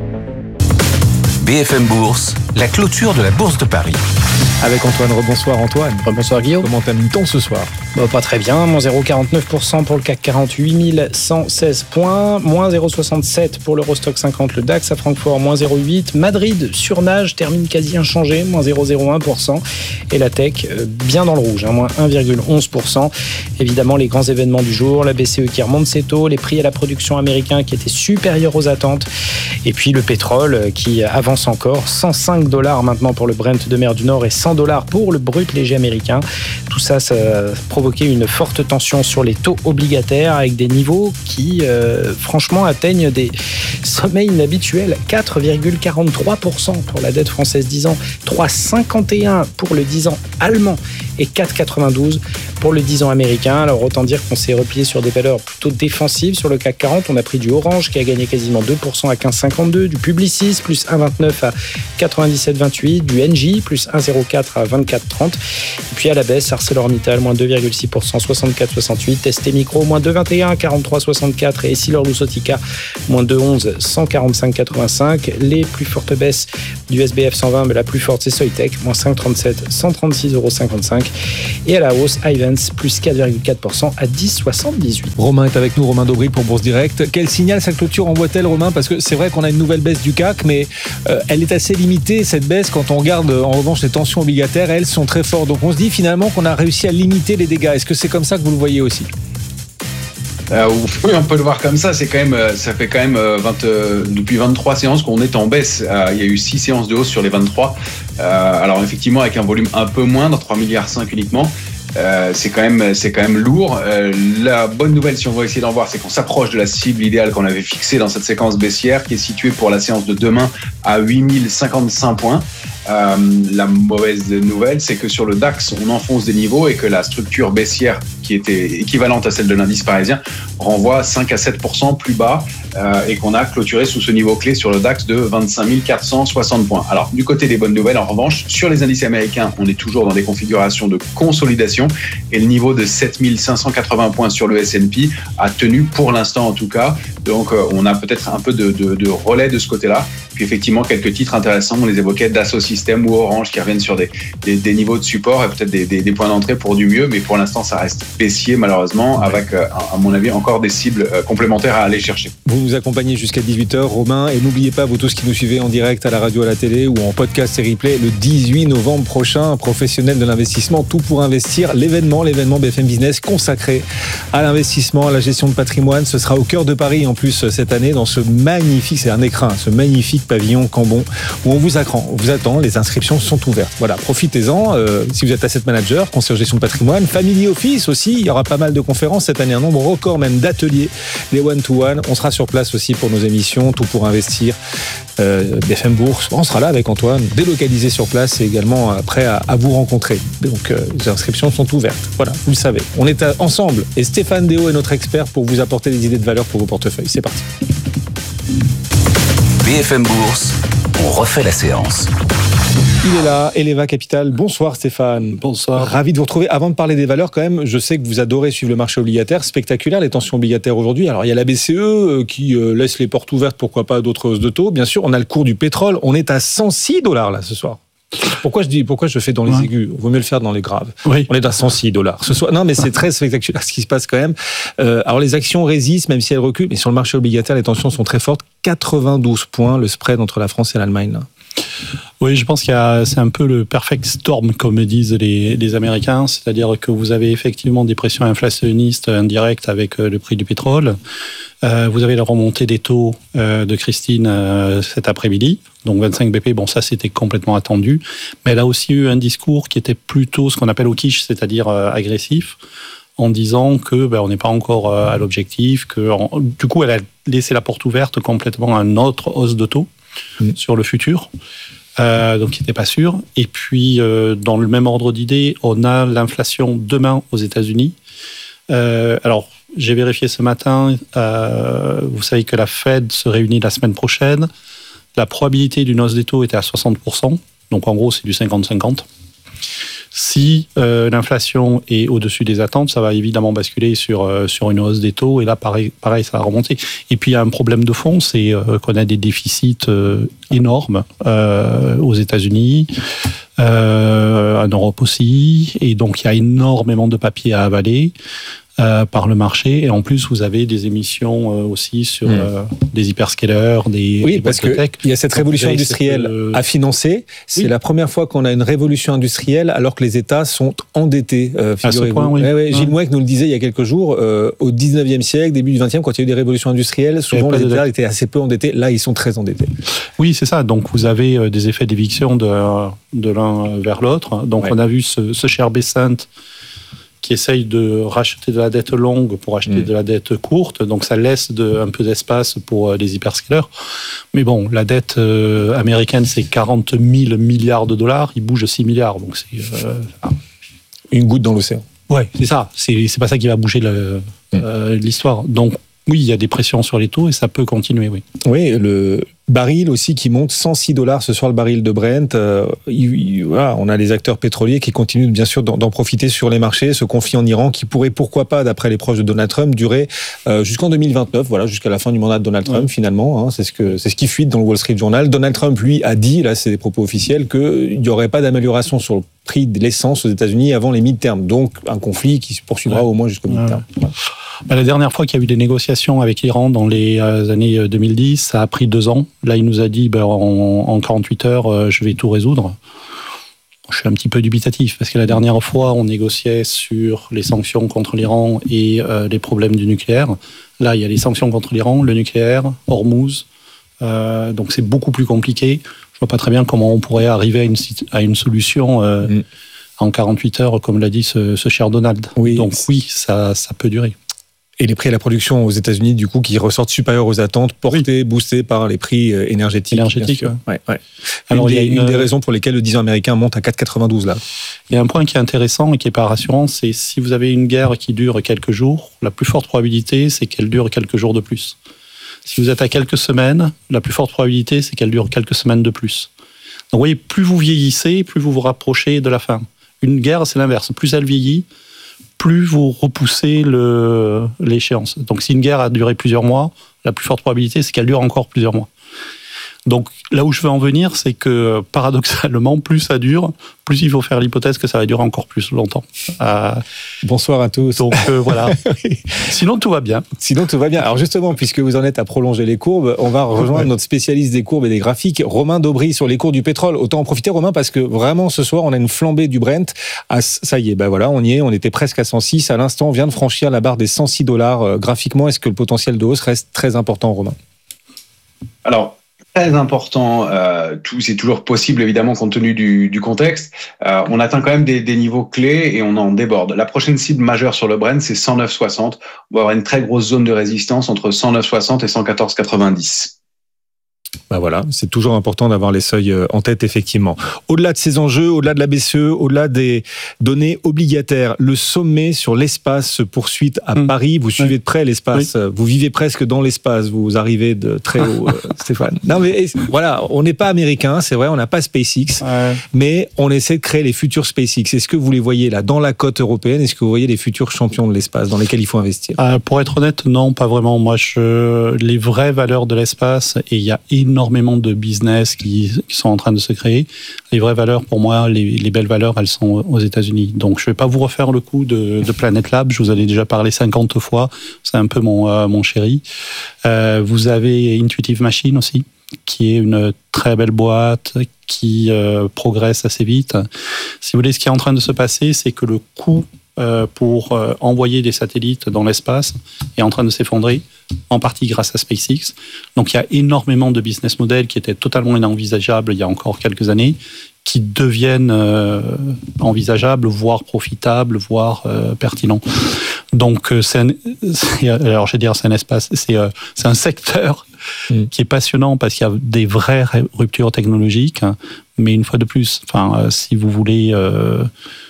B F M Bourse, la clôture de la Bourse de Paris. Avec Antoine, rebonsoir Antoine. Rebonsoir Guillaume. Comment termine-t-on ce soir ? Bah, pas très bien, moins zéro virgule quarante-neuf pour cent pour le C A C quarante, huit mille cent seize points, moins zéro virgule soixante-sept pour l'Eurostock cinquante, le DAX à Francfort, moins zéro virgule huit, Madrid surnage, termine quasi inchangé, moins zéro virgule zéro un pour cent, et la tech bien dans le rouge, hein, moins un virgule onze pour cent. Évidemment, les grands événements du jour, la B C E qui remonte ses taux, les prix à la production américains qui étaient supérieurs aux attentes, et puis le pétrole qui avance encore, cent cinq dollars maintenant pour le Brent de mer du Nord et cent dollars pour le brut léger américain. Tout ça, ça a provoqué une forte tension sur les taux obligataires avec des niveaux qui, euh, franchement, atteignent des sommets inhabituels. quatre virgule quarante-trois pour cent pour la dette française dix ans, trois virgule cinquante et un pour le dix ans allemand et quatre virgule quatre-vingt-douze pour le dix ans américain. Alors autant dire qu'on s'est replié sur des valeurs plutôt défensives sur le C A C quarante. On a pris du Orange qui a gagné quasiment deux pour cent à quinze virgule cinquante-deux, du Publicis plus un virgule vingt-neuf à quatre-vingt-dix-sept virgule vingt-huit, du Engie plus un virgule zéro quatre à vingt-quatre virgule trente. Et puis à la baisse, ArcelorMittal moins deux virgule six pour cent, soixante-quatre virgule soixante-huit, S T Micro moins deux virgule vingt et un, quarante-trois virgule soixante-quatre et Essilor-Luxottica moins deux virgule onze, cent quarante-cinq virgule quatre-vingt-cinq. Les plus fortes baisses du S B F cent vingt, mais la plus forte c'est Soitec, moins cinq virgule trente-sept, cent trente-six virgule cinquante-cinq. Et à la hausse, Ayvens plus quatre virgule quatre pour cent à dix virgule soixante-dix-huit. Romain est avec nous, Romain Dobril pour Bourse Direct. Quel signal sa clôture envoie-t-elle, Romain? Parce que c'est vrai qu'on a une nouvelle baisse du C A C, mais euh, elle est assez limitée, cette baisse, quand on regarde en revanche les tensions obligataires, elles sont très fortes. Donc on se dit finalement qu'on a réussi à limiter les dégâts. Est-ce que c'est comme ça que vous le voyez aussi? Euh, oui, on peut le voir comme ça. C'est quand même, ça fait quand même vingt, euh, depuis vingt-trois séances qu'on est en baisse. Euh, il y a eu six séances de hausse sur les vingt-trois. Euh, alors effectivement, avec un volume un peu moindre, trois virgule cinq milliards uniquement. Euh, c'est quand même, c'est quand même lourd. Euh, la bonne nouvelle, si on va essayer d'en voir, c'est qu'on s'approche de la cible idéale qu'on avait fixée dans cette séquence baissière, qui est située pour la séance de demain à huit mille cinquante-cinq points. Euh, la mauvaise nouvelle, c'est que sur le DAX, on enfonce des niveaux et que la structure baissière, qui était équivalente à celle de l'indice parisien, renvoie cinq à sept pour cent plus bas euh, et qu'on a clôturé sous ce niveau clé sur le DAX de vingt-cinq mille quatre cent soixante points. Alors, du côté des bonnes nouvelles, en revanche, sur les indices américains, on est toujours dans des configurations de consolidation et le niveau de sept mille cinq cent quatre-vingts points sur le S and P a tenu pour l'instant en tout cas. Donc, euh, on a peut-être un peu de, de, de relais de ce côté-là. Puis effectivement, quelques titres intéressants, on les évoquait, Dassault Systèmes ou Orange qui reviennent sur des, des, des niveaux de support et peut-être des, des, des points d'entrée pour du mieux, mais pour l'instant, ça reste baissier malheureusement, avec, euh, à mon avis, encore des cibles euh, complémentaires à aller chercher. Vous nous accompagnez jusqu'à dix-huit heures, Romain, et n'oubliez pas, vous tous qui nous suivez en direct à la radio, à la télé ou en podcast et replay, le dix-huit novembre prochain, professionnel de l'investissement, tout pour investir, l'événement, l'événement B F M Business consacré à l'investissement, à la gestion de patrimoine. Ce sera au cœur de Paris en plus cette année, dans ce magnifique, c'est un écrin, ce magnifique pavillon Cambon, où on vous attend, on vous attend, les inscriptions sont ouvertes. Voilà, profitez-en, euh, si vous êtes asset manager, conseiller gestion de patrimoine, family office aussi, il y aura pas mal de conférences cette année, un nombre record même d'ateliers, des one-to-one. On sera sur place aussi pour nos émissions, tout pour investir. Euh, B F M Bourse, on sera là avec Antoine, délocalisé sur place et également prêt à, à vous rencontrer. Donc euh, les inscriptions sont ouvertes. Voilà, vous le savez. On est à, ensemble et Stéphane Déo est notre expert pour vous apporter des idées de valeur pour vos portefeuilles. C'est parti. B F M Bourse, on refait la séance. Il est là, Eleva Capital. Bonsoir Stéphane. Bonsoir. Ravi de vous retrouver. Avant de parler des valeurs, quand même, je sais que vous adorez suivre le marché obligataire. Spectaculaire, les tensions obligataires aujourd'hui. Alors, il y a la B C E qui laisse les portes ouvertes, pourquoi pas d'autres hausses de taux. Bien sûr, on a le cours du pétrole. On est à cent six dollars là ce soir. Pourquoi je dis, pourquoi je fais dans les ouais. aigus? Vaut mieux le faire dans les graves. Oui. On est à cent six dollars ce soir. Non, mais c'est très spectaculaire ce qui se passe quand même. Euh, alors les actions résistent, même si elles reculent, mais sur le marché obligataire, les tensions sont très fortes. quatre-vingt-douze points le spread entre la France et l'Allemagne là. Oui, je pense qu'il y a, c'est un peu le perfect storm, comme disent les, les Américains, c'est-à-dire que vous avez effectivement des pressions inflationnistes indirectes avec le prix du pétrole. Euh, vous avez la remontée des taux euh, de Christine euh, cet après-midi, donc vingt-cinq B P. Bon, ça c'était complètement attendu, mais elle a aussi eu un discours qui était plutôt ce qu'on appelle au quiche, c'est-à-dire euh, agressif, en disant que ben, on n'est pas encore euh, à l'objectif, que en, du coup elle a laissé la porte ouverte complètement à une autre hausse de taux mmh. sur le futur. Euh, donc qui n'était pas sûr. Et puis, euh, dans le même ordre d'idée, on a l'inflation demain aux États-Unis. Euh, alors, j'ai vérifié ce matin, euh, vous savez que la Fed se réunit la semaine prochaine. La probabilité d'une hausse des taux était à soixante pour cent. Donc, en gros, c'est du cinquante cinquante. Si euh, l'inflation est au-dessus des attentes, ça va évidemment basculer sur, euh, sur une hausse des taux. Et là, pareil, pareil, ça va remonter. Et puis, il y a un problème de fond, c'est euh, qu'on a des déficits euh, énormes euh, aux États-Unis, euh, en Europe aussi. Et donc, il y a énormément de papier à avaler euh, par le marché. Et en plus, vous avez des émissions euh, aussi sur mmh. euh, des hyperscalers, des Oui, des parce qu'il y a cette révolution industrielle cette, euh... à financer. C'est oui. la première fois qu'on a une révolution industrielle alors que les États sont endettés. Euh, à ce point, oui. ouais, ouais, Gilles ouais. Mouek nous le disait il y a quelques jours. Euh, au dix-neuvième siècle, début du vingtième, quand il y a eu des révolutions industrielles, souvent les États étaient assez peu endettés. Là, ils sont très endettés. Oui, c'est ça. Donc, vous avez des effets d'éviction de, de l'un vers l'autre. Donc, ouais. on a vu ce, ce cher Bessent qui essaye de racheter de la dette longue pour acheter mmh. de la dette courte. Donc, ça laisse de, un peu d'espace pour les hyperscalers. Mais bon, la dette euh, américaine, c'est quarante mille milliards de dollars. Il bouge six milliards. Donc, c'est... Euh, Une goutte dans l'océan. Ouais, c'est ça. C'est, c'est pas ça qui va bouger le, mmh. euh, l'histoire. Donc, oui, il y a des pressions sur les taux et ça peut continuer, oui. Oui, le baril aussi qui monte cent six dollars ce soir, le baril de Brent. Euh, il, il, voilà, on a les acteurs pétroliers qui continuent bien sûr d'en, d'en profiter sur les marchés. Ce conflit en Iran qui pourrait, pourquoi pas, d'après les proches de Donald Trump, durer euh, jusqu'en deux mille vingt-neuf, voilà, jusqu'à la fin du mandat de Donald Trump, ouais. finalement. Hein, c'est, ce que, c'est ce qui fuite dans le Wall Street Journal. Donald Trump, lui, a dit, là c'est des propos officiels, qu'il n'y aurait pas d'amélioration sur le prix de l'essence aux États-Unis avant les mid-terms. Donc un conflit qui se poursuivra ouais. au moins jusqu'au mid-term. Ouais. Ouais. Ben, la dernière fois qu'il y a eu des négociations avec l'Iran dans les euh, années deux mille dix, ça a pris deux ans. Là, il nous a dit ben, en, en quarante-huit heures, euh, je vais tout résoudre. Je suis un petit peu dubitatif parce que la dernière fois, on négociait sur les sanctions contre l'Iran et euh, les problèmes du nucléaire. Là, il y a les sanctions contre l'Iran, le nucléaire, Hormuz. Euh, donc, c'est beaucoup plus compliqué. Je vois pas très bien comment on pourrait arriver à une, à une solution euh, mm. en quarante-huit heures, comme l'a dit ce, ce cher Donald. Oui. Donc, oui, ça, ça peut durer. Et les prix à la production aux États-Unis, du coup, qui ressortent supérieurs aux attentes, portés, oui. boostés par les prix énergétiques. Énergétiques, ouais. Ouais, ouais. Alors, une, il y a une, une des raisons pour lesquelles le dix ans américain monte à quatre virgule quatre-vingt-douze là. Il y a un point qui est intéressant et qui n'est pas rassurant, c'est si vous avez une guerre qui dure quelques jours, la plus forte probabilité, c'est qu'elle dure quelques jours de plus. Si vous êtes à quelques semaines, la plus forte probabilité, c'est qu'elle dure quelques semaines de plus. Donc, vous voyez, plus vous vieillissez, plus vous vous rapprochez de la fin. Une guerre, c'est l'inverse. Plus elle vieillit, plus vous repoussez le, l'échéance. Donc, si une guerre a duré plusieurs mois, la plus forte probabilité, c'est qu'elle dure encore plusieurs mois. Donc, là où je veux en venir, c'est que, paradoxalement, plus ça dure, plus il faut faire l'hypothèse que ça va durer encore plus longtemps. Euh, Bonsoir à tous. Donc, euh, voilà. oui. Sinon, tout va bien. Sinon, tout va bien. Alors, justement, puisque vous en êtes à prolonger les courbes, on va rejoindre ouais. notre spécialiste des courbes et des graphiques, Romain Daubry, sur les cours du pétrole. Autant en profiter, Romain, parce que vraiment, ce soir, on a une flambée du Brent. À, ça y est, ben voilà, on y est. On était presque à cent six. À l'instant, on vient de franchir la barre des cent six dollars. Euh, graphiquement, est-ce que le potentiel de hausse reste très important, Romain ? Alors, très important, euh, tout, c'est toujours possible évidemment compte tenu du, du contexte. Euh, on atteint quand même des, des niveaux clés et on en déborde. La prochaine cible majeure sur le Brent, c'est cent neuf virgule soixante. On va avoir une très grosse zone de résistance entre cent neuf virgule soixante et cent quatorze virgule quatre-vingt-dix. Ben voilà, c'est toujours important d'avoir les seuils en tête, effectivement. Au-delà de ces enjeux, au-delà de la B C E, au-delà des données obligataires, le sommet sur l'espace se poursuit à mmh. Paris. Vous suivez de près l'espace, oui. vous vivez presque dans l'espace, vous arrivez de très haut, euh, Stéphane. Non mais voilà, on n'est pas américain, c'est vrai, on n'a pas SpaceX, ouais. mais on essaie de créer les futurs SpaceX. Est-ce que vous les voyez là, dans la cote européenne, est-ce que vous voyez les futurs champions de l'espace dans lesquels il faut investir ? euh, Pour être honnête, non, pas vraiment. Moi, je... les vraies valeurs de l'espace, et il y a énormément de business qui, qui sont en train de se créer. Les vraies valeurs, pour moi, les, les belles valeurs, elles sont aux États-Unis. Donc, je ne vais pas vous refaire le coup de, de Planet Lab. Je vous en ai déjà parlé cinquante fois. C'est un peu mon, euh, mon chéri. Euh, vous avez Intuitive Machines aussi, qui est une très belle boîte qui euh, progresse assez vite. Si vous voulez, ce qui est en train de se passer, c'est que le coût euh, pour euh, envoyer des satellites dans l'espace est en train de s'effondrer, en partie grâce à SpaceX. Donc il y a énormément de business models qui étaient totalement inenvisageables il y a encore quelques années, qui deviennent euh, envisageables, voire profitables, voire euh, pertinents. Donc c'est un, c'est, alors je vais dire c'est un espace, c'est, euh, c'est un secteur mmh. qui est passionnant parce qu'il y a des vraies ruptures technologiques, mais une fois de plus, enfin euh, si vous voulez euh,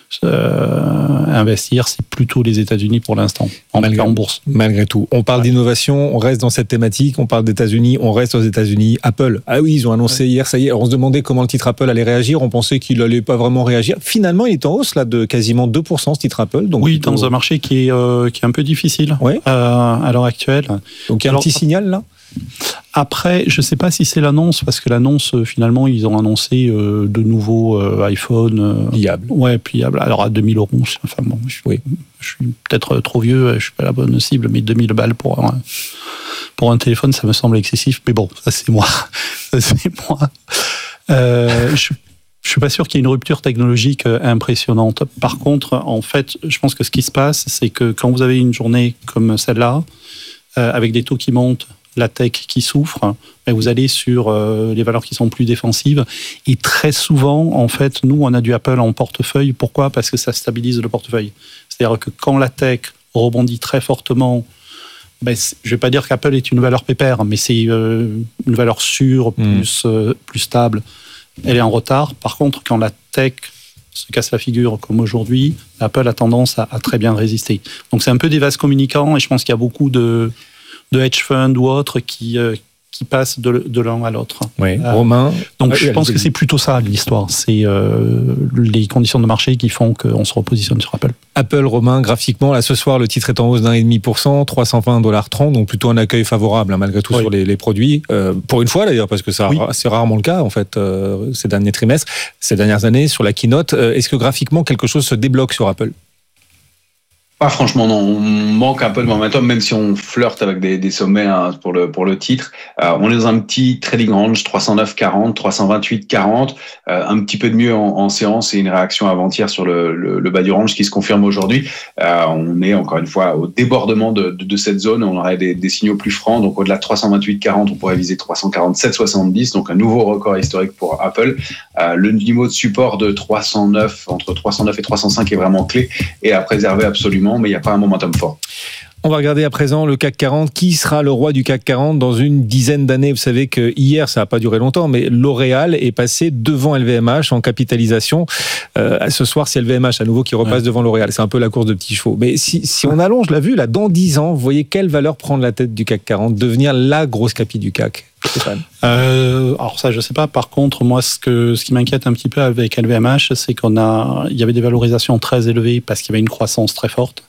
Euh, investir, c'est plutôt les États-Unis pour l'instant, en, malgré, en bourse. Malgré tout. On parle ouais. d'innovation, on reste dans cette thématique, on parle des États-Unis, on reste aux États-Unis. Apple, ah oui, ils ont annoncé ouais. hier, ça y est. Alors on se demandait comment le titre Apple allait réagir, on pensait qu'il n'allait pas vraiment réagir. Finalement, il est en hausse là de quasiment deux pour cent ce titre Apple. Donc oui, plutôt... dans un marché qui est, euh, qui est un peu difficile ouais. euh, à l'heure actuelle. Donc il y a Alors, un petit signal là. Après, je ne sais pas si c'est l'annonce, parce que l'annonce, finalement, ils ont annoncé euh, de nouveaux euh, iPhone. Euh, pliables. Ouais, pliables. Alors, à deux mille euros. Enfin, bon, je, oui. je suis peut-être trop vieux, je ne suis pas la bonne cible, mais deux mille balles pour un, pour un téléphone, ça me semble excessif. Mais bon, ça, c'est moi. Ça, c'est moi. Euh, je Je suis pas sûr qu'il y ait une rupture technologique impressionnante. Par contre, en fait, je pense que ce qui se passe, c'est que quand vous avez une journée comme celle-là, euh, avec des taux qui montent, la tech qui souffre, vous allez sur euh, les valeurs qui sont plus défensives. Et très souvent, en fait, nous, on a du Apple en portefeuille. Pourquoi ? Parce que ça stabilise le portefeuille. C'est-à-dire que quand la tech rebondit très fortement, ben, je ne vais pas dire qu'Apple est une valeur pépère, mais c'est euh, une valeur sûre, plus, mmh. euh, plus stable. Elle est en retard. Par contre, quand la tech se casse la figure comme aujourd'hui, Apple a tendance à, à très bien résister. Donc c'est un peu des vases communicants et je pense qu'il y a beaucoup de, de hedge funds ou autres qui, euh, qui passent de, de l'un à l'autre. Oui, euh, Romain. Donc oui, je pense allez-y. que c'est plutôt ça l'histoire. C'est euh, les conditions de marché qui font qu'on se repositionne sur Apple. Apple, Romain, graphiquement, là ce soir, le titre est en hausse d'un virgule cinq pour cent, trois cent vingt dollars trente, donc plutôt un accueil favorable hein, malgré tout Oui. sur les, les produits. Euh, pour une fois d'ailleurs, parce que ça, Oui. c'est rarement le cas en fait euh, ces derniers trimestres, ces dernières années sur la keynote. Euh, est-ce que graphiquement quelque chose se débloque sur Apple ? Pas franchement, non. On manque un peu de momentum, même si on flirte avec des, des sommets hein, pour le pour le titre. Euh, on est dans un petit trading range, trois cent neuf quarante, trois cent vingt-huit quarante. Euh, un petit peu de mieux en, en séance et une réaction avant-hier sur le, le, le bas du range qui se confirme aujourd'hui. Euh, on est encore une fois au débordement de, de, de cette zone. On aurait des, des signaux plus francs. Donc au-delà de trois cent vingt-huit quarante, on pourrait viser trois cent quarante-sept soixante-dix. Donc un nouveau record historique pour Apple. Euh, le niveau de support de trois cent neuf, entre trois cent neuf et trois cent cinq est vraiment clé et à préserver absolument. Mais il n'y a pas un momentum fort. On va regarder à présent le C A C quarante. Qui sera le roi du C A C quarante dans une dizaine d'années ? Vous savez que hier, ça n'a pas duré longtemps, mais L'Oréal est passé devant L V M H en capitalisation. Euh, ce soir, c'est L V M H à nouveau qui repasse ouais. devant L'Oréal. C'est un peu la course de petits chevaux. Mais si, si on allonge la vue, là, dans dix ans, vous voyez quelle valeur prendre la tête du C A C quarante, devenir la grosse capi du C A C ? Stéphane. Euh, alors ça, je sais pas. Par contre, moi, ce que ce qui m'inquiète un petit peu avec L V M H, c'est qu'on a, il y avait des valorisations très élevées parce qu'il y avait une croissance très forte,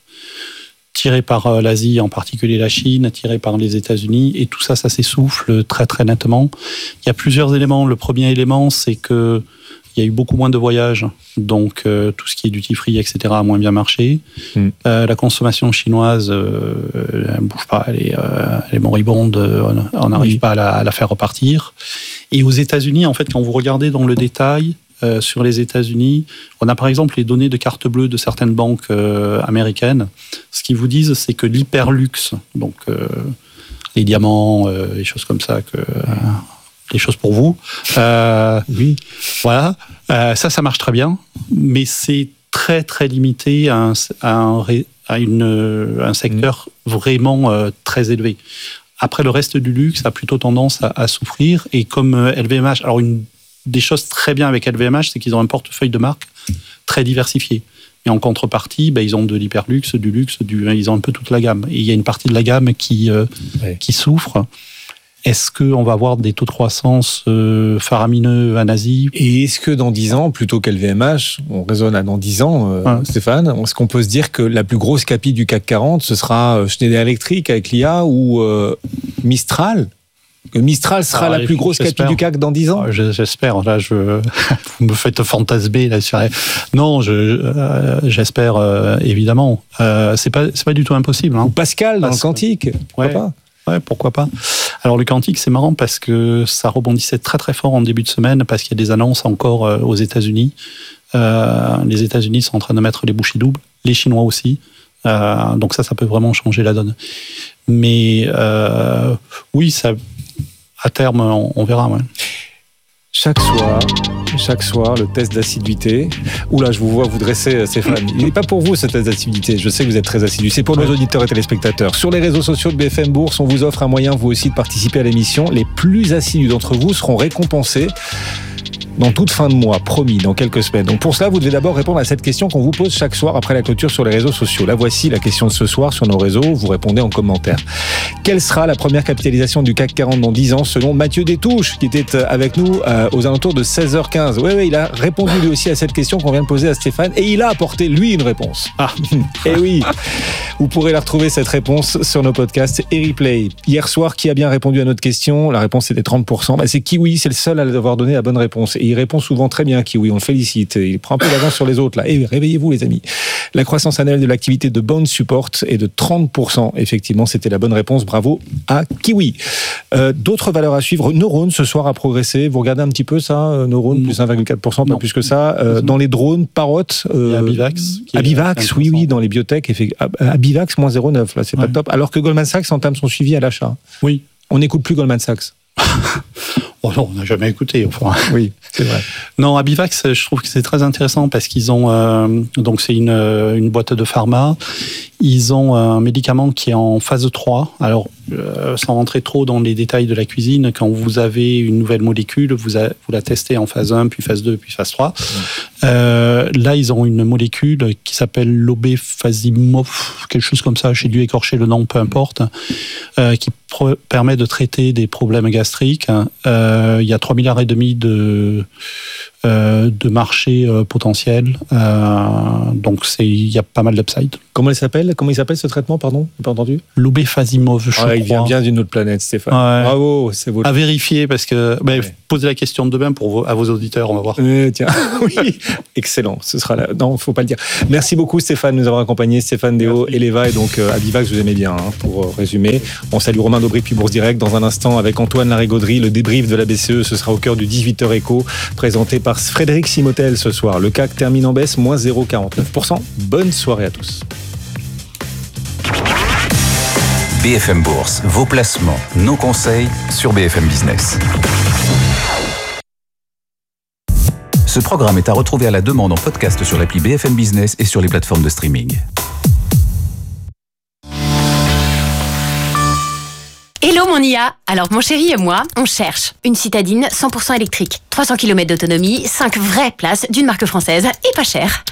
tirée par l'Asie, en particulier la Chine, tirée par les États-Unis, et tout ça, ça s'essouffle très très nettement. Il y a plusieurs éléments. Le premier élément, c'est que il y a eu beaucoup moins de voyages, donc euh, tout ce qui est duty free, et cetera, a moins bien marché. Mm. Euh, la consommation chinoise, euh, elle ne bouge pas, elle est, euh, elle est moribonde, on n'arrive oui. pas à la, à la faire repartir. Et aux États-Unis, en fait, quand vous regardez dans le détail, euh, sur les États-Unis, on a par exemple les données de carte bleue de certaines banques euh, américaines. Ce qu'ils vous disent, c'est que l'hyperluxe, donc euh, les diamants, euh, les choses comme ça, que... Euh, les choses pour vous. Euh, oui. Voilà. Euh, ça, ça marche très bien, mais c'est très, très limité à un, à un, à une, un secteur mmh. vraiment euh, très élevé. Après, le reste du luxe a plutôt tendance à, à souffrir. Et comme L V M H, alors une des choses très bien avec L V M H, c'est qu'ils ont un portefeuille de marques très diversifié. Et en contrepartie, ben, ils ont de l'hyperluxe, du luxe, du, ils ont un peu toute la gamme. Et il y a une partie de la gamme qui, euh, ouais. qui souffre. Est-ce qu'on va avoir des taux de croissance euh, faramineux en Asie ? Et est-ce que dans dix ans, plutôt qu'L V M H, on raisonne à dans dix ans, euh, ouais. Stéphane, est-ce qu'on peut se dire que la plus grosse capi du C A C quarante, ce sera Schneider Electric avec l'I A ou euh, Mistral ? Que Mistral sera ah, la plus grosse capi du C A C dans dix ans ? J'espère. Là, je... vous me faites fantasmer. Là, sur... Non, je... euh, j'espère euh, évidemment. Euh, c'est pas, c'est pas du tout impossible. Hein. Ou Pascal dans Pascal. le quantique. Pourquoi ouais. pas ? Ouais, pourquoi pas. Alors le quantique, c'est marrant parce que ça rebondissait très très fort en début de semaine parce qu'il y a des annonces encore euh, aux États-Unis. Euh, les États-Unis sont en train de mettre les bouchées doubles, les Chinois aussi. Euh, donc ça, ça peut vraiment changer la donne. Mais euh, oui, ça, à terme, on, on verra. Ouais. Chaque soir, chaque soir, le test d'assiduité. Oula, je vous vois vous dresser, Stéphane. Il n'est pas pour vous, ce test d'assiduité. Je sais que vous êtes très assidu. C'est pour nos auditeurs et téléspectateurs. Sur les réseaux sociaux de B F M Bourse, on vous offre un moyen, vous aussi, de participer à l'émission. Les plus assidus d'entre vous seront récompensés dans toute fin de mois, promis, dans quelques semaines. Donc pour cela, vous devez d'abord répondre à cette question qu'on vous pose chaque soir après la clôture sur les réseaux sociaux. La voici, la question de ce soir sur nos réseaux. Vous répondez en commentaire. Quelle sera la première capitalisation du C A C quarante dans dix ans selon Mathieu Détouche, qui était avec nous euh, aux alentours de seize heures quinze. Oui, oui, il a répondu lui aussi à cette question qu'on vient de poser à Stéphane et il a apporté, lui, une réponse. Ah, et oui, vous pourrez la retrouver, cette réponse, sur nos podcasts et replay. Hier soir, qui a bien répondu à notre question ? La réponse était trente pour cent. Bah, c'est Kiwi, c'est le seul à avoir donné la bonne réponse. Et il répond souvent très bien, Kiwi, on le félicite. Il prend un peu d'avance sur les autres, là. Et réveillez-vous, les amis. La croissance annuelle de l'activité de Bond Support est de trente pour cent. Effectivement, c'était la bonne réponse. Bravo à Kiwi. Euh, d'autres valeurs à suivre. Neurone, ce soir, a progressé. Vous regardez un petit peu ça, Neurone, plus un virgule quatre pour cent, pas non. plus que ça. Euh, dans les drones, Parrot. Euh, Abivax. Abivax, oui, oui, dans les biotech. Abivax, moins zéro virgule neuf, là, c'est ouais. pas top. Alors que Goldman Sachs entame son suivi à l'achat. Oui. On n'écoute plus Goldman Sachs. Oh non, on n'a jamais écouté. Enfin. Oui, c'est vrai. Non, Abivax, je trouve que c'est très intéressant parce qu'ils ont euh, donc c'est une une boîte de pharma. Ils ont un médicament qui est en phase trois. Alors euh, sans rentrer trop dans les détails de la cuisine, quand vous avez une nouvelle molécule, vous, a, vous la testez en phase un, puis phase deux, puis phase trois. Mmh. Euh, là, ils ont une molécule qui s'appelle l'obefazimov, quelque chose comme ça, j'ai dû écorcher le nom, peu importe, euh, qui pro- permet de traiter des problèmes gastriques. Euh, il y a trois milliards et demi de... Euh, de marché euh, potentiel. Euh, donc, c'est, il y a pas mal d'upside. Comment il s'appelle Comment il s'appelle ce traitement, pardon ? J'ai pas entendu. L'obefazimov, je ah, crois. Il vient bien d'une autre planète, Stéphane. Ouais. Bravo, c'est beau. À vérifier, parce que... Ben, ouais. Posez la question de demain pour vos, à vos auditeurs, on va voir. Euh, tiens, oui, excellent. Ce sera là. Non, faut pas le dire. Merci beaucoup, Stéphane, de nous avoir accompagnés. Stéphane Déo, Eleva et donc euh, Abivax, vous aimez bien, hein, pour euh, résumer. On salue Romain Dobré, puis Bourse Direct. Dans un instant, avec Antoine Larigauderie, le débrief de la B C E, ce sera au cœur du dix-huit heures éco, présenté par Frédéric Simotel ce soir. Le C A C termine en baisse, moins zéro virgule quarante-neuf pour cent. Bonne soirée à tous. B F M Bourse, vos placements, nos conseils sur B F M Business. Ce programme est à retrouver à la demande en podcast sur l'appli B F M Business et sur les plateformes de streaming. Hello mon I A. Alors mon chéri et moi, on cherche une citadine cent pour cent électrique, trois cents kilomètres d'autonomie, cinq vraies places d'une marque française et pas cher.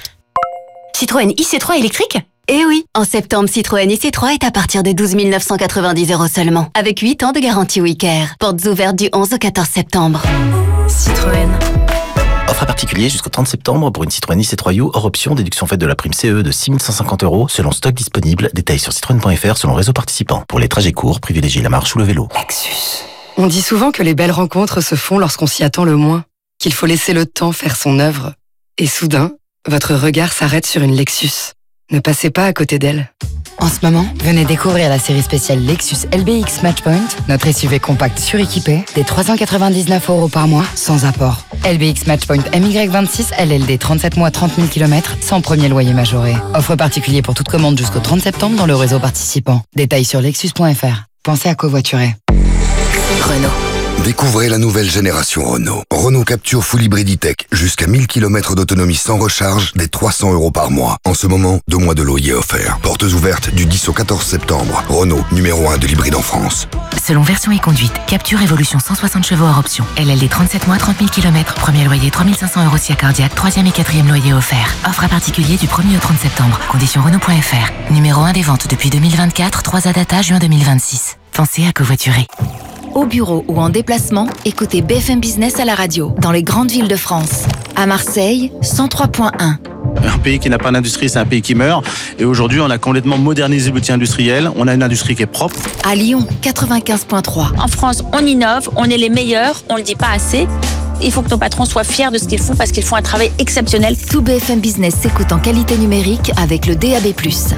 Citroën I C trois électrique ? Eh oui, en septembre, Citroën I C trois est à partir de douze mille neuf cent quatre-vingt-dix euros seulement, avec huit ans de garantie WeCare. Portes ouvertes du onze au quatorze septembre. Citroën. Offre à particulier jusqu'au trente septembre pour une Citroën I C trois U hors option, déduction faite de la prime C E de six mille cent cinquante euros selon stock disponible. Détails sur citroën point f r selon réseau participant. Pour les trajets courts, privilégiez la marche ou le vélo. Lexus. On dit souvent que les belles rencontres se font lorsqu'on s'y attend le moins, qu'il faut laisser le temps faire son œuvre. Et soudain, votre regard s'arrête sur une Lexus. Ne passez pas à côté d'elle. En ce moment, venez découvrir la série spéciale Lexus L B X Matchpoint, notre S U V compact suréquipé, des trois cent quatre-vingt-dix-neuf euros par mois, sans apport. L B X Matchpoint M Y vingt-six, L L D trente-sept mois, trente mille kilomètres, sans premier loyer majoré. Offre particulier pour toute commande jusqu'au trente septembre dans le réseau participant. Détails sur lexus point f r. Pensez à covoiturer. Renault. Découvrez la nouvelle génération Renault. Renault Capture Full Hybrid E-Tech. Jusqu'à mille kilomètres d'autonomie sans recharge, des trois cents euros par mois. En ce moment, deux mois de loyer offert. Portes ouvertes du dix au quatorze septembre. Renault, numéro un de l'hybride en France. Selon version et conduite, Capture Evolution cent soixante chevaux hors option. L L D trente-sept mois, trente mille kilomètres. Premier loyer trois mille cinq cents euros si cardiaque. Troisième et quatrième loyer offert. Offre à particulier du premier au trente septembre. Conditions Renault point f r. Numéro un des ventes depuis deux mille vingt-quatre. trois A data juin deux mille vingt-six. Pensez à covoiturer. Au bureau ou en déplacement, écoutez B F M Business à la radio, dans les grandes villes de France. À Marseille, cent trois point un. Un pays qui n'a pas d'industrie, c'est un pays qui meurt. Et aujourd'hui, on a complètement modernisé l'outil industriel. On a une industrie qui est propre. À Lyon, quatre-vingt-quinze point trois. En France, on innove, on est les meilleurs, on ne le dit pas assez. Il faut que nos patrons soient fiers de ce qu'ils font parce qu'ils font un travail exceptionnel. Tout B F M Business s'écoute en qualité numérique avec le D A B plus.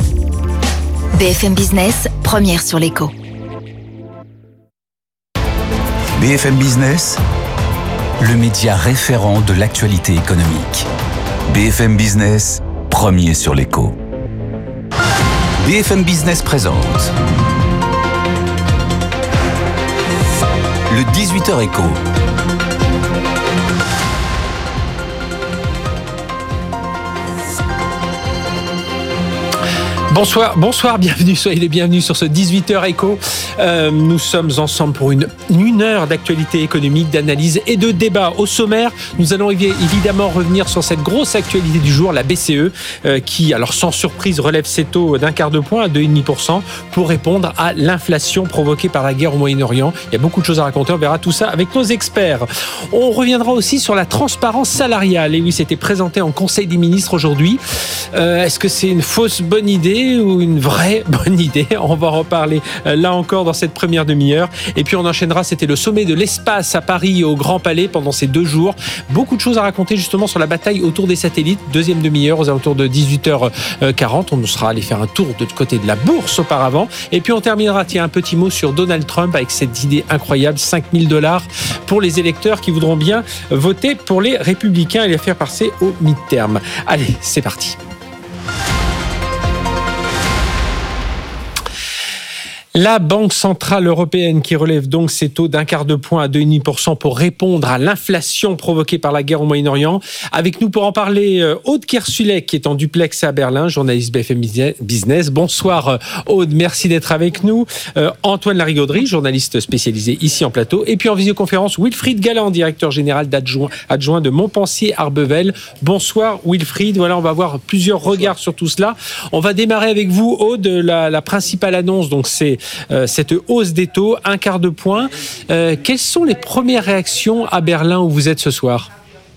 B F M Business, première sur l'écho. B F M Business, le média référent de l'actualité économique. B F M Business, premier sur l'écho. B F M Business présente le dix-huit heures écho. Bonsoir, bonsoir, bienvenue, soyez les bienvenus sur ce dix-huit heures écho. Euh, nous sommes ensemble pour une, une heure d'actualité économique, d'analyse et de débat. Au sommaire, nous allons évidemment revenir sur cette grosse actualité du jour, la B C E, euh, qui, alors sans surprise, relève ses taux d'un quart de point à deux virgule cinq pour cent pour répondre à l'inflation provoquée par la guerre au Moyen-Orient. Il y a beaucoup de choses à raconter, on verra tout ça avec nos experts. On reviendra aussi sur la transparence salariale. Et oui, c'était présenté en Conseil des ministres aujourd'hui. Euh, est-ce que c'est une fausse bonne idée ou une vraie bonne idée? On va en reparler là encore dans cette première demi-heure. Et puis on enchaînera, c'était le sommet de l'espace à Paris au Grand Palais pendant ces deux jours. Beaucoup de choses à raconter justement sur la bataille autour des satellites. Deuxième demi-heure aux alentours de dix-huit heures quarante. On sera allé faire un tour de côté de la bourse auparavant. Et puis on terminera, tiens, un petit mot sur Donald Trump avec cette idée incroyable, cinq mille dollars pour les électeurs qui voudront bien voter pour les républicains et les faire passer au mid-term. Allez, c'est parti. La Banque centrale européenne qui relève donc ses taux d'un quart de point à deux virgule cinq pour cent pour répondre à l'inflation provoquée par la guerre au Moyen-Orient. Avec nous pour en parler, Aude Kersulek qui est en duplex à Berlin, journaliste B F M Business. Bonsoir Aude, merci d'être avec nous. Euh, Antoine Larigauderie, journaliste spécialisé ici en plateau. Et puis en visioconférence, Wilfried Galland, directeur général d'adjoint, adjoint de Montpensier-Arbevel. Bonsoir Wilfried, voilà, on va voir plusieurs regards sur tout cela. On va démarrer avec vous Aude, la, la principale annonce, donc c'est Euh, cette hausse des taux, un quart de point. Euh, quelles sont les premières réactions à Berlin où vous êtes ce soir ?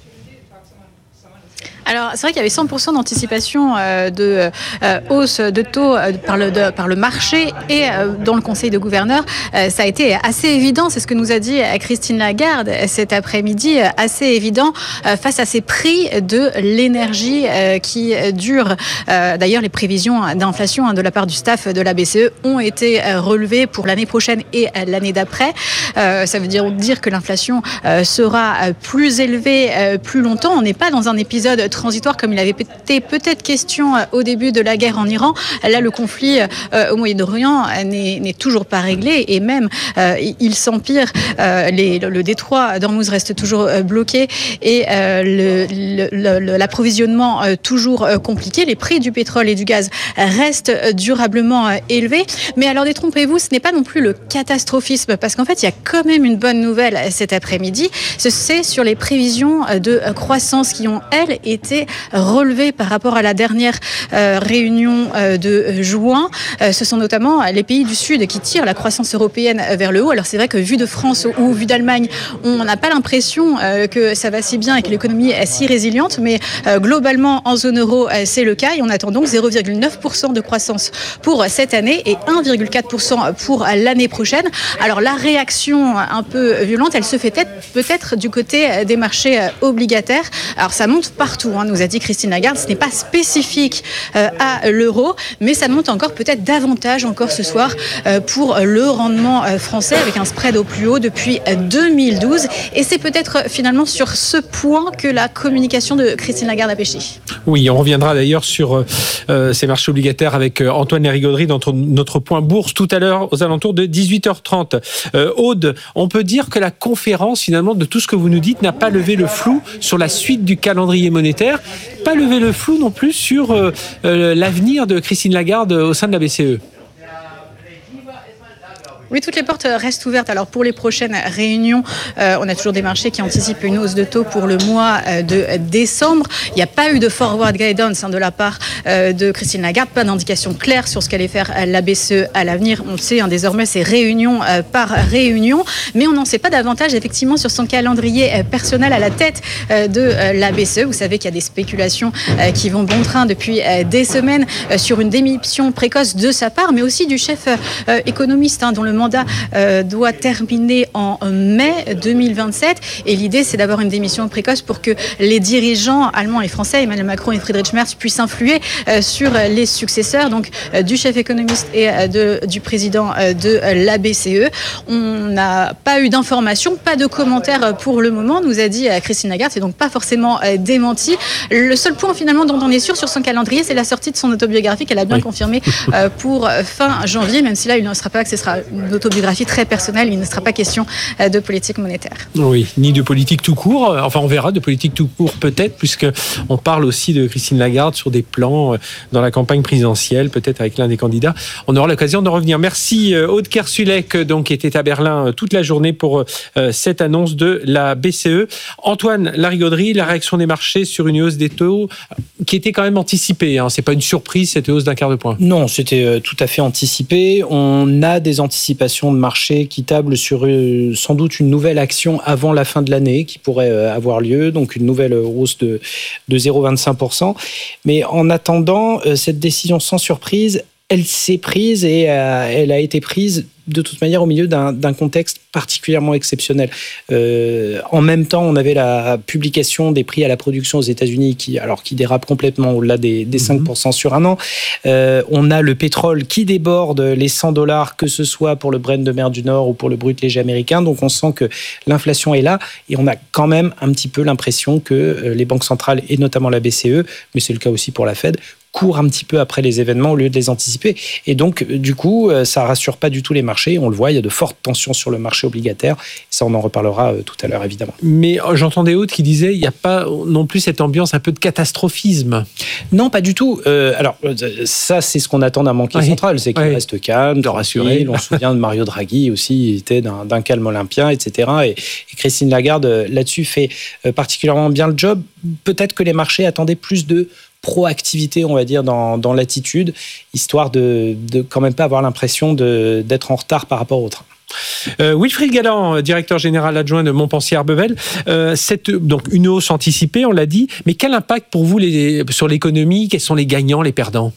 Alors, c'est vrai qu'il y avait cent pour cent d'anticipation euh, de euh, hausse de taux euh, par, le, de, par le marché et euh, dans le Conseil de gouverneurs. Euh, ça a été assez évident, c'est ce que nous a dit Christine Lagarde cet après-midi, assez évident euh, face à ces prix de l'énergie euh, qui durent. Euh, d'ailleurs, les prévisions d'inflation hein, de la part du staff de la B C E ont été euh, relevées pour l'année prochaine et euh, l'année d'après. Euh, ça veut dire, dire que l'inflation euh, sera euh, plus élevée euh, plus longtemps. On n'est pas dans un épisode transitoire comme il avait été peut-être question au début de la guerre en Iran. Là, le conflit euh, au Moyen-Orient n'est, n'est toujours pas réglé et même euh, il s'empire. Euh, les, le, le détroit d'Ormuz reste toujours euh, bloqué et euh, le, le, le, l'approvisionnement euh, toujours euh, compliqué. Les prix du pétrole et du gaz restent euh, durablement euh, élevés. Mais alors, détrompez-vous, ce n'est pas non plus le catastrophisme parce qu'en fait, il y a quand même une bonne nouvelle cet après-midi. C'est sur les prévisions de croissance qui ont, elles, été relevées par rapport à la dernière euh, réunion euh, de juin. Euh, ce sont notamment les pays du Sud qui tirent la croissance européenne vers le haut. Alors c'est vrai que vu de France ou vu d'Allemagne, on n'a pas l'impression euh, que ça va si bien et que l'économie est si résiliente, mais euh, globalement en zone euro, euh, c'est le cas et on attend donc zéro virgule neuf pour cent de croissance pour cette année et un virgule quatre pour cent pour l'année prochaine. Alors la réaction un peu violente, elle se fait peut-être, peut-être du côté des marchés obligataires. Alors ça monte partout, hein, nous a dit Christine Lagarde, ce n'est pas spécifique euh, à l'euro, mais ça monte encore peut-être davantage encore ce soir euh, pour le rendement euh, français avec un spread au plus haut depuis deux mille douze. Et c'est peut-être finalement sur ce point que la communication de Christine Lagarde a pêché. Oui, on reviendra d'ailleurs sur euh, ces marchés obligataires avec euh, Antoine Larigauderie dans notre point bourse tout à l'heure aux alentours de dix-huit heures trente. Euh, Aude, on peut dire que la conférence finalement de tout ce que vous nous dites n'a pas levé le flou sur la suite du calendrier monétaire, pas levé le flou non plus sur euh, euh, l'avenir de Christine Lagarde au sein de la B C E. Oui, toutes les portes restent ouvertes. Alors pour les prochaines réunions, euh, on a toujours des marchés qui anticipent une hausse de taux pour le mois euh, de décembre. Il n'y a pas eu de forward guidance hein, de la part euh, de Christine Lagarde, pas d'indication claire sur ce qu'allait faire euh, la B C E à l'avenir. On le sait, hein, désormais c'est réunion euh, par réunion, mais on n'en sait pas davantage effectivement sur son calendrier euh, personnel à la tête euh, de euh, la B C E. Vous savez qu'il y a des spéculations euh, qui vont bon train depuis euh, des semaines euh, sur une démission précoce de sa part, mais aussi du chef euh, économiste hein, dont le mandat euh, doit terminer en mai deux mille vingt-sept et l'idée c'est d'avoir une démission précoce pour que les dirigeants allemands et français, Emmanuel Macron et Friedrich Merz, puissent influer euh, sur les successeurs donc euh, du chef économiste et euh, de, du président euh, de la B C E. On n'a pas eu d'informations, pas de commentaires pour le moment, nous a dit euh, Christine Lagarde, c'est donc pas forcément euh, démenti. Le seul point finalement dont on est sûr sur son calendrier, c'est la sortie de son autobiographie qu'elle a bien oui. confirmé euh, pour fin janvier, même si là il ne sera pas que ce sera une autobiographie très personnelle, il ne sera pas question de politique monétaire. Oui, ni de politique tout court, enfin on verra, de politique tout court peut-être, puisqu'on parle aussi de Christine Lagarde sur des plans dans la campagne présidentielle, peut-être avec l'un des candidats. On aura l'occasion d'en revenir. Merci Aude Kersulek, donc, qui était à Berlin toute la journée pour euh, cette annonce de la B C E. Antoine Larigauderie, la réaction des marchés sur une hausse des taux qui était quand même anticipée, hein. C'est pas une surprise cette hausse d'un quart de point. Non, c'était euh, tout à fait anticipé. On a des anticipations de marché qui tablent sur euh, sans doute une nouvelle action avant la fin de l'année qui pourrait euh, avoir lieu, donc une nouvelle hausse de, de zéro virgule vingt-cinq pour cent. Mais en attendant, euh, cette décision sans surprise, elle s'est prise et euh, elle a été prise de toute manière au milieu d'un, d'un contexte particulièrement exceptionnel. Euh, en même temps, on avait la publication des prix à la production aux États-Unis qui, alors, qui dérape complètement au-delà des, des cinq pour cent sur un an. Euh, on a le pétrole qui déborde les cent dollars, que ce soit pour le Brent de mer du Nord ou pour le brut léger américain. Donc on sent que l'inflation est là et on a quand même un petit peu l'impression que les banques centrales et notamment la B C E, mais c'est le cas aussi pour la Fed, court un petit peu après les événements au lieu de les anticiper. Et donc, du coup, ça rassure pas du tout les marchés. On le voit, il y a de fortes tensions sur le marché obligataire. Ça, on en reparlera tout à l'heure, évidemment. Mais j'entendais Aude qui disait il n'y a pas non plus cette ambiance un peu de catastrophisme. Non, pas du tout. Euh, alors, ça, c'est ce qu'on attend d'un banquier oui. central, c'est qu'il oui. reste calme, de rassurer. On se souvient de Mario Draghi aussi, il était d'un, d'un calme olympien, et cetera. Et, et Christine Lagarde, là-dessus, fait particulièrement bien le job. Peut-être que les marchés attendaient plus de proactivité, on va dire, dans, dans l'attitude, histoire de, de quand même pas avoir l'impression de, d'être en retard par rapport au train. Euh, Wilfried Galland, directeur général adjoint de Montpensier-Arbevel, euh, cette, donc une hausse anticipée, on l'a dit, mais quel impact pour vous les, sur l'économie? Quels sont les gagnants, les perdants?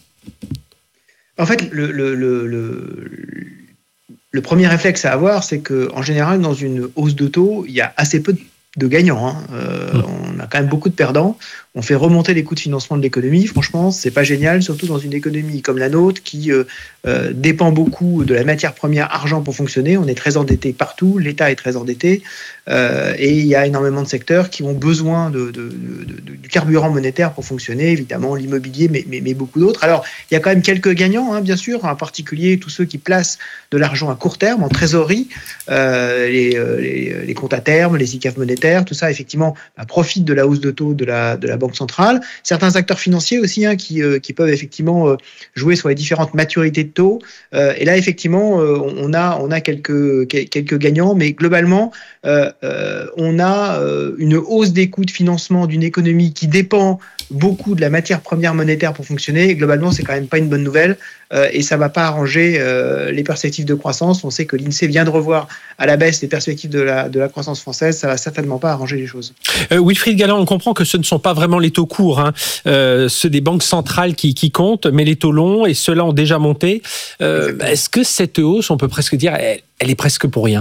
En fait, le, le, le, le, le premier réflexe à avoir, c'est qu'en général, dans une hausse de taux, il y a assez peu de de gagnants. Hein. Euh, mmh. On a quand même beaucoup de perdants. On fait remonter les coûts de financement de l'économie. Franchement, c'est pas génial, surtout dans une économie comme la nôtre qui euh, euh, dépend beaucoup de la matière première argent pour fonctionner. On est très endetté partout. L'État est très endetté. Euh, et il y a énormément de secteurs qui ont besoin de, de, de, de, du carburant monétaire pour fonctionner. Évidemment, l'immobilier, mais, mais, mais beaucoup d'autres. Alors, il y a quand même quelques gagnants, hein, bien sûr, en particulier tous ceux qui placent de l'argent à court terme, en trésorerie, euh, les, les, les comptes à terme, les I C A F monétaires, tout ça, effectivement, bah, profite de la hausse de taux de la, de la Banque centrale. Certains acteurs financiers aussi, hein, qui, euh, qui peuvent effectivement euh, jouer sur les différentes maturités de taux. Euh, et là, effectivement, euh, on a, on a quelques, quelques gagnants, mais globalement, euh, euh, on a euh, une hausse des coûts de financement d'une économie qui dépend beaucoup de la matière première monétaire pour fonctionner. Et globalement, c'est quand même pas une bonne nouvelle euh, et ça va pas arranger euh, les perspectives de croissance. On sait que l'I N S E E vient de revoir à la baisse les perspectives de la, de la croissance française. Ça va certainement pas arranger les choses. Euh, Wilfried Galland, on comprend que ce ne sont pas vraiment les taux courts, hein, euh, ceux des banques centrales qui, qui comptent, mais les taux longs, et ceux-là ont déjà monté. Euh, est-ce que cette hausse, on peut presque dire, elle, elle est presque pour rien?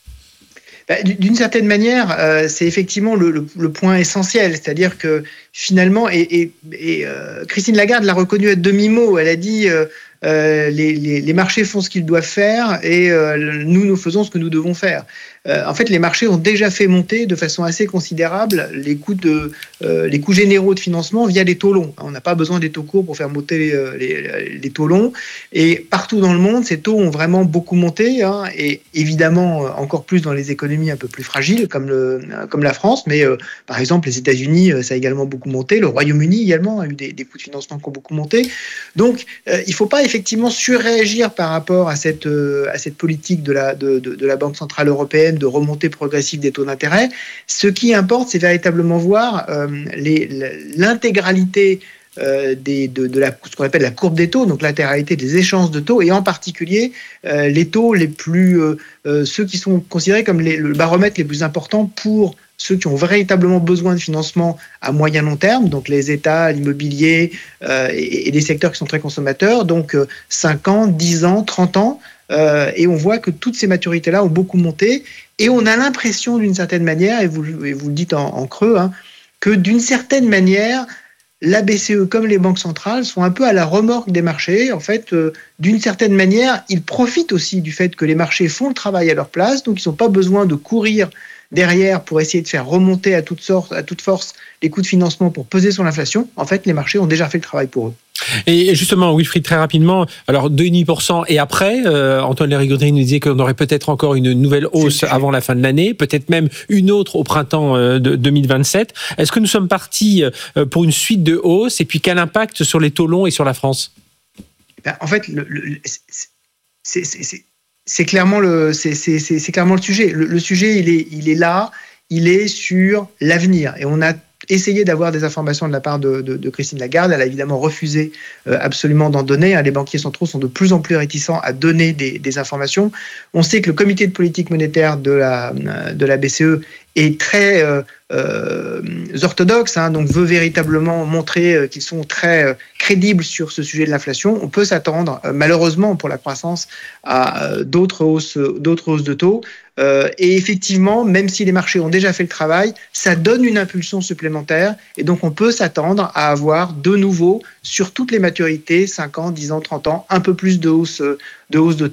D'une certaine manière, euh, c'est effectivement le, le, le point essentiel, c'est-à-dire que finalement, et, et, et euh, Christine Lagarde l'a reconnu à demi-mot, elle a dit euh, euh, les, les, les marchés font ce qu'ils doivent faire et euh, nous, nous faisons ce que nous devons faire. Euh, en fait, les marchés ont déjà fait monter de façon assez considérable les coûts, de, euh, les coûts généraux de financement via les taux longs. On n'a pas besoin des taux courts pour faire monter les, les, les taux longs. Et partout dans le monde, ces taux ont vraiment beaucoup monté, hein, et évidemment encore plus dans les économies un peu plus fragiles comme, le, comme la France. Mais euh, par exemple, les États-Unis, ça a également beaucoup monté. Le Royaume-Uni également a eu des, des coûts de financement qui ont beaucoup monté. Donc, euh, il ne faut pas effectivement surréagir par rapport à cette, euh, à cette politique de la, de, de, de la Banque centrale européenne de remontée progressive des taux d'intérêt. Ce qui importe, c'est véritablement voir euh, les, l'intégralité euh, des, de, de la, ce qu'on appelle la courbe des taux, donc l'intégralité des échéances de taux, et en particulier euh, les taux les plus, euh, euh, ceux qui sont considérés comme les, le baromètre les plus importants pour ceux qui ont véritablement besoin de financement à moyen long terme, donc les États, l'immobilier euh, et, et des secteurs qui sont très consommateurs, donc euh, cinq ans, dix ans, trente ans, euh, et on voit que toutes ces maturités-là ont beaucoup monté, et on a l'impression d'une certaine manière, et vous, et vous le dites en, en creux, hein, que d'une certaine manière, la B C E comme les banques centrales sont un peu à la remorque des marchés. En fait, euh, d'une certaine manière, ils profitent aussi du fait que les marchés font le travail à leur place, donc ils n'ont pas besoin de courir derrière pour essayer de faire remonter à toute sorte, à toute force les coûts de financement pour peser sur l'inflation. En fait, les marchés ont déjà fait le travail pour eux. Et justement, Wilfried, très rapidement, alors deux virgule cinq pour cent et après, euh, Antoine Larigauderie nous disait qu'on aurait peut-être encore une nouvelle hausse avant la fin de l'année, peut-être même une autre au printemps euh, de deux mille vingt-sept. Est-ce que nous sommes partis euh, pour une suite de hausses, et puis quel impact sur les taux longs et sur la France? Ben, en fait, le, le, c'est, c'est, c'est, c'est, clairement le, c'est, c'est, c'est, c'est clairement le sujet. Le, le sujet, il est, il est là, il est sur l'avenir. Et on a essayer d'avoir des informations de la part de, de, de Christine Lagarde. Elle a évidemment refusé euh, absolument d'en donner. Hein. Les banquiers centraux sont de plus en plus réticents à donner des, des informations. On sait que le comité de politique monétaire de la, de la B C E est très euh, euh, orthodoxe, hein, donc veut véritablement montrer euh, qu'ils sont très euh, crédibles sur ce sujet de l'inflation. On peut s'attendre, euh, malheureusement pour la croissance, à euh, d'autres hausses, d'autres hausses de taux. Euh, et effectivement, même si les marchés ont déjà fait le travail, ça donne une impulsion supplémentaire, et donc on peut s'attendre à avoir de nouveau, sur toutes les maturités, cinq ans, dix ans, trente ans, un peu plus de hausse, de hausse de taux.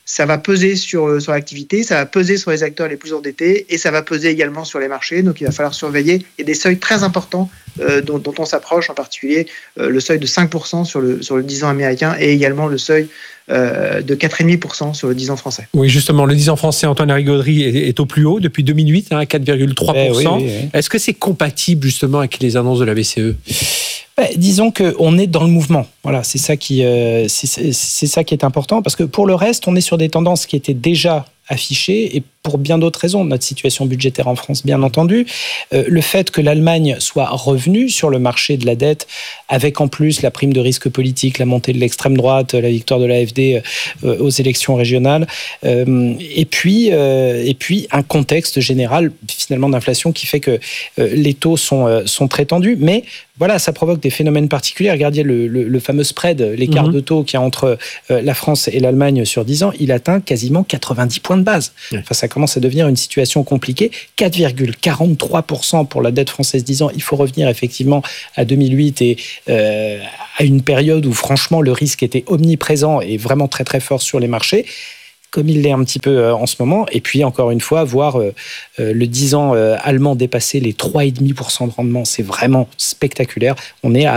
ça va peser sur, sur l'activité, ça va peser sur les acteurs les plus endettés et ça va peser également sur les marchés. Donc il va falloir surveiller. Il y a des seuils très importants euh, dont, dont on s'approche, en particulier euh, le seuil de cinq pour cent sur le, sur le dix ans américain et également le seuil euh, de quatre virgule cinq pour cent sur le dix ans français. Oui, justement, le dix ans français, Antoine Larigauderie, est, est au plus haut depuis deux mille huit, hein, quatre virgule trois pour cent. Eh oui, oui, oui. Est-ce que c'est compatible justement avec les annonces de la B C E ? Bah, disons qu'on est dans le mouvement. Voilà, c'est ça qui, euh, c'est, c'est ça qui est important, parce que pour le reste, on est sur des tendances qui étaient déjà affichées et pour bien d'autres raisons. Notre situation budgétaire en France, bien entendu. Euh, le fait que l'Allemagne soit revenue sur le marché de la dette, avec en plus la prime de risque politique, la montée de l'extrême droite, la victoire de l'A F D euh, aux élections régionales, euh, et puis euh, et puis un contexte général finalement d'inflation qui fait que euh, les taux sont euh, sont très tendus, mais voilà, ça provoque des phénomènes particuliers. Regardez le, le, le fameux spread, l'écart mmh. de taux qu'il y a entre euh, la France et l'Allemagne sur dix ans, il atteint quasiment quatre-vingt-dix points de base. Mmh. Enfin, ça commence à devenir une situation compliquée. quatre virgule quarante-trois pour cent pour la dette française dix ans. Il faut revenir effectivement à deux mille huit et euh, à une période où franchement le risque était omniprésent et vraiment très très fort sur les marchés, comme il l'est un petit peu en ce moment. Et puis, encore une fois, voir euh, le dix ans euh, allemand dépasser les trois virgule cinq pour cent de rendement, c'est vraiment spectaculaire. On est à